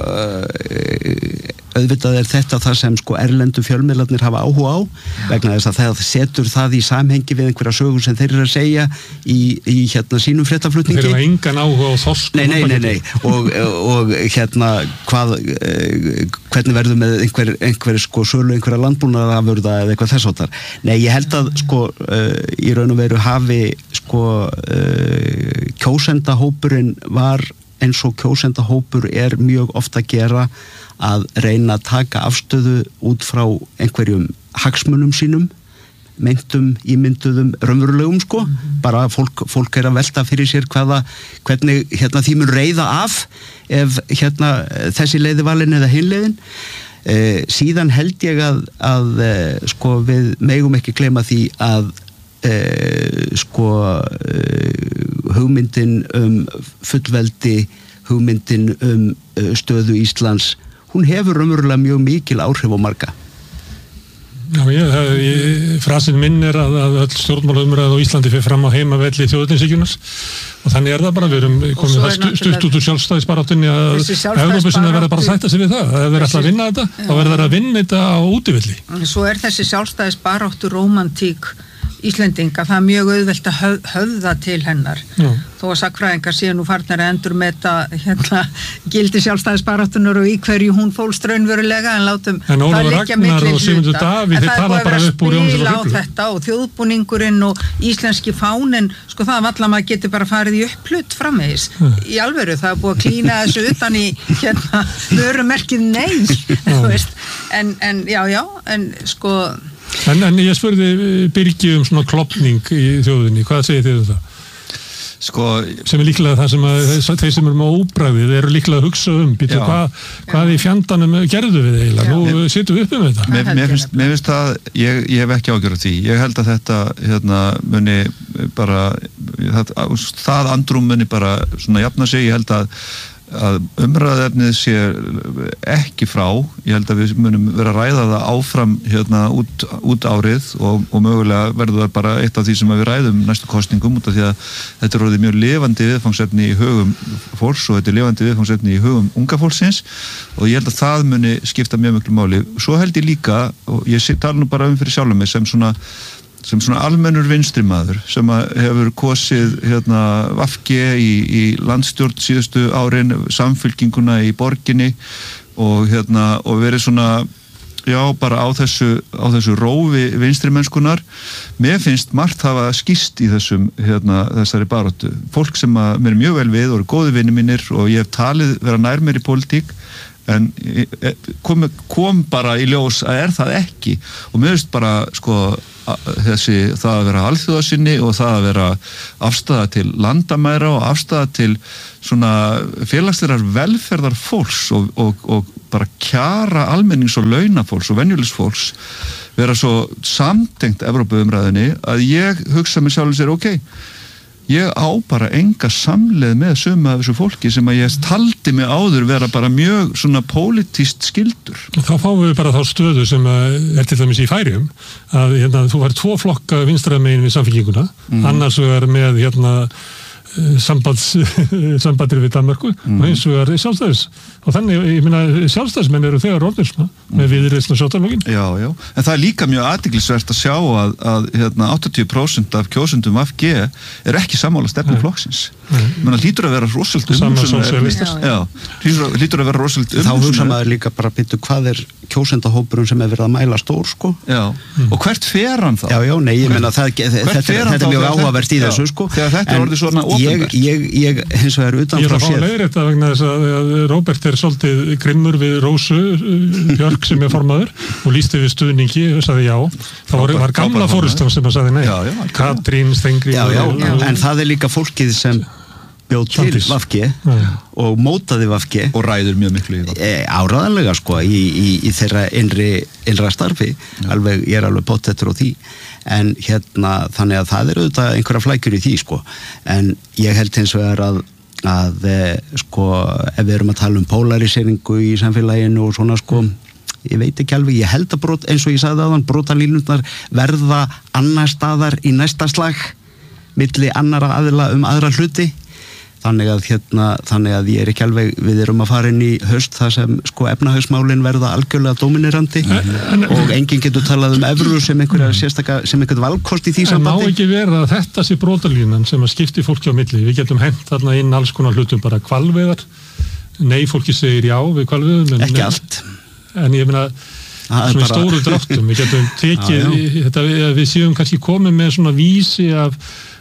uh, auðvitað er þetta það sem, sko, erlendu fjölmiðlarnir hafa áhuga á, vegna þess að það setur það í samhengi við einhverja sögur sem þeir eru að segja í, í hérna, sínum fréttaflutningi. Þeir hafa engan áhuga á þorsk. Nei, nei, nei, nei, og, og hérna, hvað, hvernig verður með einhver, einhver, sko, sölu einhverja landbúnaðarafurða eða eitthvað þess áttar. Nei, ég held að sko uh, í raun og veru hafi sko uh, kjósendahópurinn var eins og kjósendahópur er mjög ofta að gera að reyna að taka afstöðu út frá einhverjum hagsmunum sínum meintum, ímynduðum, raunverulegum sko, mm-hmm. bara fólk, fólk er að velta fyrir sér hvaða, hvernig hérna því mun reiða af ef hérna þessi leiði valin eða hinleiðin. Eh, síðan held ég að, að eh, sko við megum ekki gleyma því að eh, sko eh, hugmyndin um fullveldi, hugmyndin um eh, stöðu Íslands, hún hefur raunverulega mjög mikil áhrif á marga. Já, ég, ég, frasin minn er að, að öll stjórnmálaumræð á Íslandi fyrir fram á heimavelli þjóðernishyggjunar og þannig er það bara, við erum komið það stu, stutt út úr sjálfstæðisbaráttunni að Evrópusinni verða bara að sætta sig við það, ef þeir ætla að vinna þetta, já. Þá verður þeir að vinna þetta á útivelli. Svo er þessi sjálfstæðisbaráttu rómantík Íslendinga, það er mjög auðvelt að höf, höfða til hennar. Já. Þó að sagnfræðingar séu nú farnar að endur með þetta hérna, gildi sjálfstæðisbaráttunar og í hverju hún fólst raunverulega en látum en það liggja milli hluta. En það er búið að vera að spila á þetta og þjóðbúningurinn og íslenski fáninn, sko það var allar maður getur bara farið í upplut framvegis. Hmm. Í alvöru, það er búið að klína þessu utan í hérna, vörumerkið nei, þú veist. En, en já, já, en sko En, en ég spurði Birgi um svona klopning í þjóðinni, hvað segir þið um það? Sko, sem er líklega það sem að þeir sem eru með óbragðið eru líklega að hugsa um býtu, hvað, hvað í fjandanum gerðu við eiginlega, nú sittum við upp um þetta. Mér, mér, finnst, mér finnst það, ég, ég hef ekki ágjörð því, ég held að þetta hérna, muni bara það, það andrum muni bara svona jafna sig, ég held að að umræðefnið sé ekki frá, ég held að við munum vera að ræða það áfram hérna út, út árið og, og mögulega verður það bara eitt af því sem við ræðum næstu kosningum út af því að þetta er orðið mjög lifandi viðfangsefni í hugum fólks og þetta er lifandi viðfangsefni í hugum unga fólksins og ég held að það muni skipta mjög miklu máli. Svo held ég líka, og ég tala nú bara um fyrir sjálfum mig sem svona sem svona almennur vinstrimaður sem hefur kosið hérna V G í, í landstjórn síðustu árin, samfylkinguna í borginni og hérna og verið svona já, bara á þessu, á þessu rófi vinstrimennskunar. Mér finnst margt hafa skýst í þessum hérna, þessari baráttu. Fólk sem að mér er mjög vel við og eru góði vinir mínir og ég hef talið vera nær mér í pólitík en kom, kom bara í ljós að er það ekki og mér finnst bara sko þessi það að vera alþjóðasinni og það að vera afstæða til landamæra og afstæða til svona félagslegar velferðar fólks og, og, og bara kjara almennings og launafólks og venjulegs fólks vera svo samtengt Evrópuumræðinni að ég hugsa mig sjálf og sér ok, ég á bara enga samleið með sömu af þessu fólki sem að ég taldi mig áður vera bara mjög svona pólitískt skildur. Þá fáum við bara þá stöðu sem er til dæmis í Færeyjum að hérna, þú væri tvo flokka vinstramegin við samfylkinguna, mm. annars vegar með hérna sambands, sambandir við Danmörku mm. og eins og er sjálfstæðis og þannig, ég meina, sjálfstæðismenn eru þegar orðir svona, mm. með viðreisn og sjóttarlógin. Já, já, en það er líka mjög athyglisvert að sjá að, að hérna, áttatíu prósent af kjósendum V G er ekki sammála stefnu flokksins. Menna, hlýtur að vera rosalega umhugsunar. Já, hlýtur, hlýtur að vera rosalega umhugsunar. Þá hugsa maður líka bara býttu hvað er kjósendahópurinn sem er verið að mæla stór, sko. Já, mm. og hvert fer hann þá? Já, já, nei, ég menna, það, þetta, þetta er mjög áhugavert í þessu, sko. Þegar þetta er orðið svona ég, ég, ég hins vegar utan frá sér. Ég er að fá að leiðir þetta vegna þess að Róbert er svolítið grimmur við Rósu Björk sem er formaður og lýsti við stuðningi og sagði já. Það var, var gamla fórustan sem að sagði nei. Já, já, Katrín, Stengri. Já, já, já, en það er líka fólkið sem bjóð til V G og mótaði V G og ræður mjög miklu í V G e, áraðanlega sko í, í, í þeirra innri, innra starfi alveg, ég er alveg pottettur á því en hérna þannig að það er auðvitað einhverja flækjur í því sko en ég held hins vegar að að sko ef við erum að tala um polariseringu í samfélaginu og svona sko ég veit ekki alveg, ég held að brot, eins og ég sagði aðan brotalínurnar verða annar staðar í næsta slag milli annara aðila um aðra hluti þannig að hérna, þannig að ég er ekki alveg við erum að fara inn í haust þar sem sko efnahagsmálin verða algjörlega dominirandi mm. og enginn getur talað um evru sem einhverja sérstaka, sem einhvern valkost í því sambandi. En má ekki vera að þetta sé brotalínan sem að skipti fólki á milli, við getum hent þarna inn alls konar hlutum bara hvalveiðar, nei fólki segir já við hvalveiðum. Ekki allt. En ég meina svona bara... stóru dráttum, við getum tekið, já, já. Þetta, við séum kannski komið með svona vísi af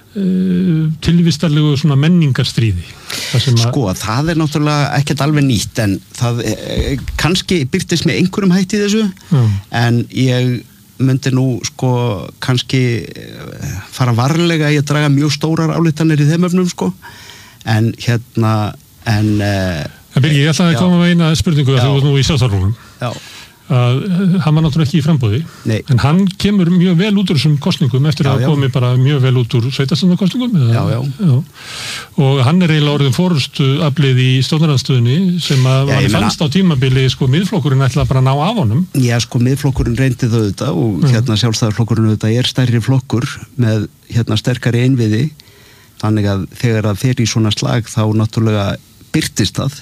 tilvistarlegu svona menningarstríði að... Sko, það er náttúrulega ekkert alveg nýtt en það eh, kannski byrtist með einhverjum hætti í þessu mm. en ég myndi nú sko kannski fara varlega í að draga mjög stórar álítanir í þeim öfnum sko en hérna en eh, en Birgir, ég ætlaði að koma með eina spurningu að þú varst nú í sjálfstæðarflokknum já að hann var náttúrulega ekki í frambóði Nei. en hann kemur mjög vel út úr þessum kostningum eftir já, að komi bara mjög vel út úr sveitarstjórnarkosningum já, já. Já. Og hann er eiginlega orðin fórustu aflið í stjórnarandstöðunni sem að hann fannst á tímabili sko miðflokkurinn ætla bara að ná af honum. Já sko miðflokkurinn reyndi þau þetta og mm. hérna sjálfstæðarflokkurinn þetta er stærri flokkur með hérna sterkari innviði þannig að þegar það fer í svona slag þá náttúrulega birtist það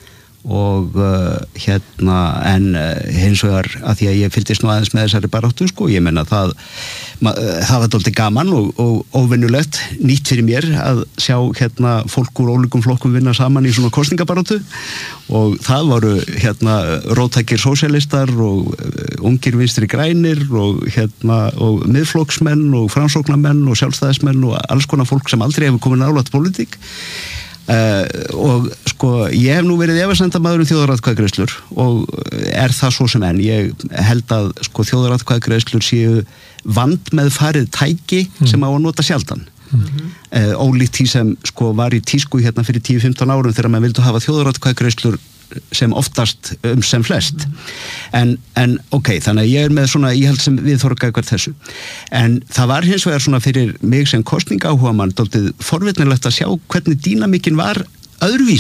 og uh, hérna en uh, hins vegar að því að ég fylgdist nú aðeins með þessari baráttu sko, ég menna það ma, uh, það var dálítið gaman og, og óvinnulegt, nýtt fyrir mér að sjá hérna fólk úr ólíkum flokkum vinna saman í svona kosningabaráttu og það voru hérna róttækir sósíalistar og uh, ungir vinstri grænir og hérna og miðflokksmenn og framsóknarmenn og sjálfstæðismenn og alls konar fólk sem aldrei hefur komið nálægt pólitík Uh, og sko ég hef nú verið efasemdamaður um þjóðaratkvæðagreiðslur og er það svo sem enn ég held að sko þjóðaratkvæðagreiðslur séu vandmeðfarið tæki mm. sem á að nota sjaldan mm-hmm. uh, ólíkt því sem sko var í tísku hérna fyrir tíu til fimmtán árum þegar maður vildi hafa þjóðaratkvæðagreiðslur sem oftast um sem flest en, en ok, þannig að ég er með svona ég held sem við þorga eitthvað þessu en það var hins vegar svona fyrir mig sem kosningaáhugamann dálítið forvitnilegt að sjá hvernig dýnamikinn var öðruvísi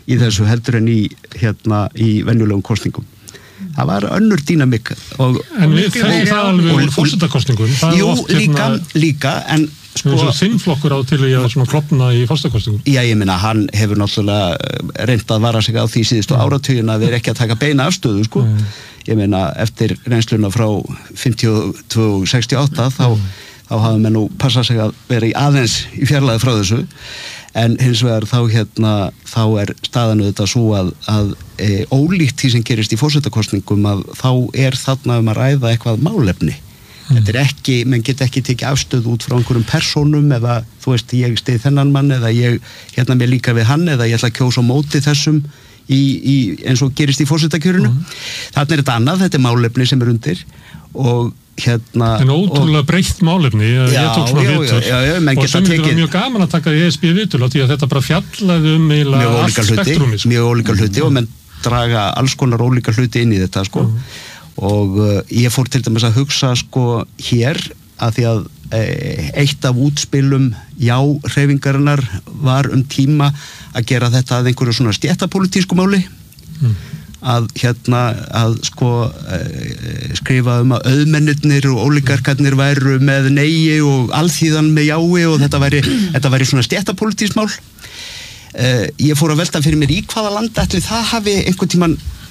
í þessu heldur en í hérna í venjulegum kostningum. Það var önnur dýnamik og, en við þekkjum það alveg úr forsetakostningum. Jú, líka, líka en sko þinn flokkur á til að svona klopna í forsetakostningum. Já, ég meina, hann hefur náttúrulega reynt að vara sig á því síðustu áratugin að við erum ekki að taka beina afstöðu, sko. Mm. Ég meina, eftir reynsluna frá fimmtíu og tvö og sextíu og átta þá, mm. þá hafa menn nú passað sig að vera í aðeins í fjarlæði frá þessu. En hins vegar þá hérna þá er staðan auðvitað svo að, að e, ólíkt því sem gerist í forsetakostningum að þá er þarna um að ræða eitthvað málefni. Mm. Þetta er ekki, menn get ekki tekið afstöð út frá einhverjum persónum eða þú veist ég stið þennan mann eða ég hérna mér líka við hann eða ég ætla að kjósa á móti þessum í, í, eins og gerist í forsetakjörinu. Mm. Þarna er þetta annað, þetta er málefni sem er undir og hérna en ótrúlega og, breytt málefni ég, já, ég tók svona já, viðtöl já, já, og sem þetta var mjög gaman að taka E S B viðtöl því að þetta bara fjallaði um eiginlega allt spektrumi sko. Mjög ólíka hluti mm. og menn draga alls konar ólíka hluti inn í þetta sko. Mm. og uh, ég fór til dæmis að hugsa sko hér að því að e, eitt af útspilum já hreyfingarinnar var um tíma að gera þetta að einhverju svona stéttapolitísku máli mm. að hérna að sko uh, skrifa um að auðmennirnir og ólíkarkarnir væru með neigi og alþýðan með jái og þetta væri, þetta væri svona stéttapolitískt mál. Uh, ég fór að velta fyrir mér í hvaða land ætli það hafi einhvern tíman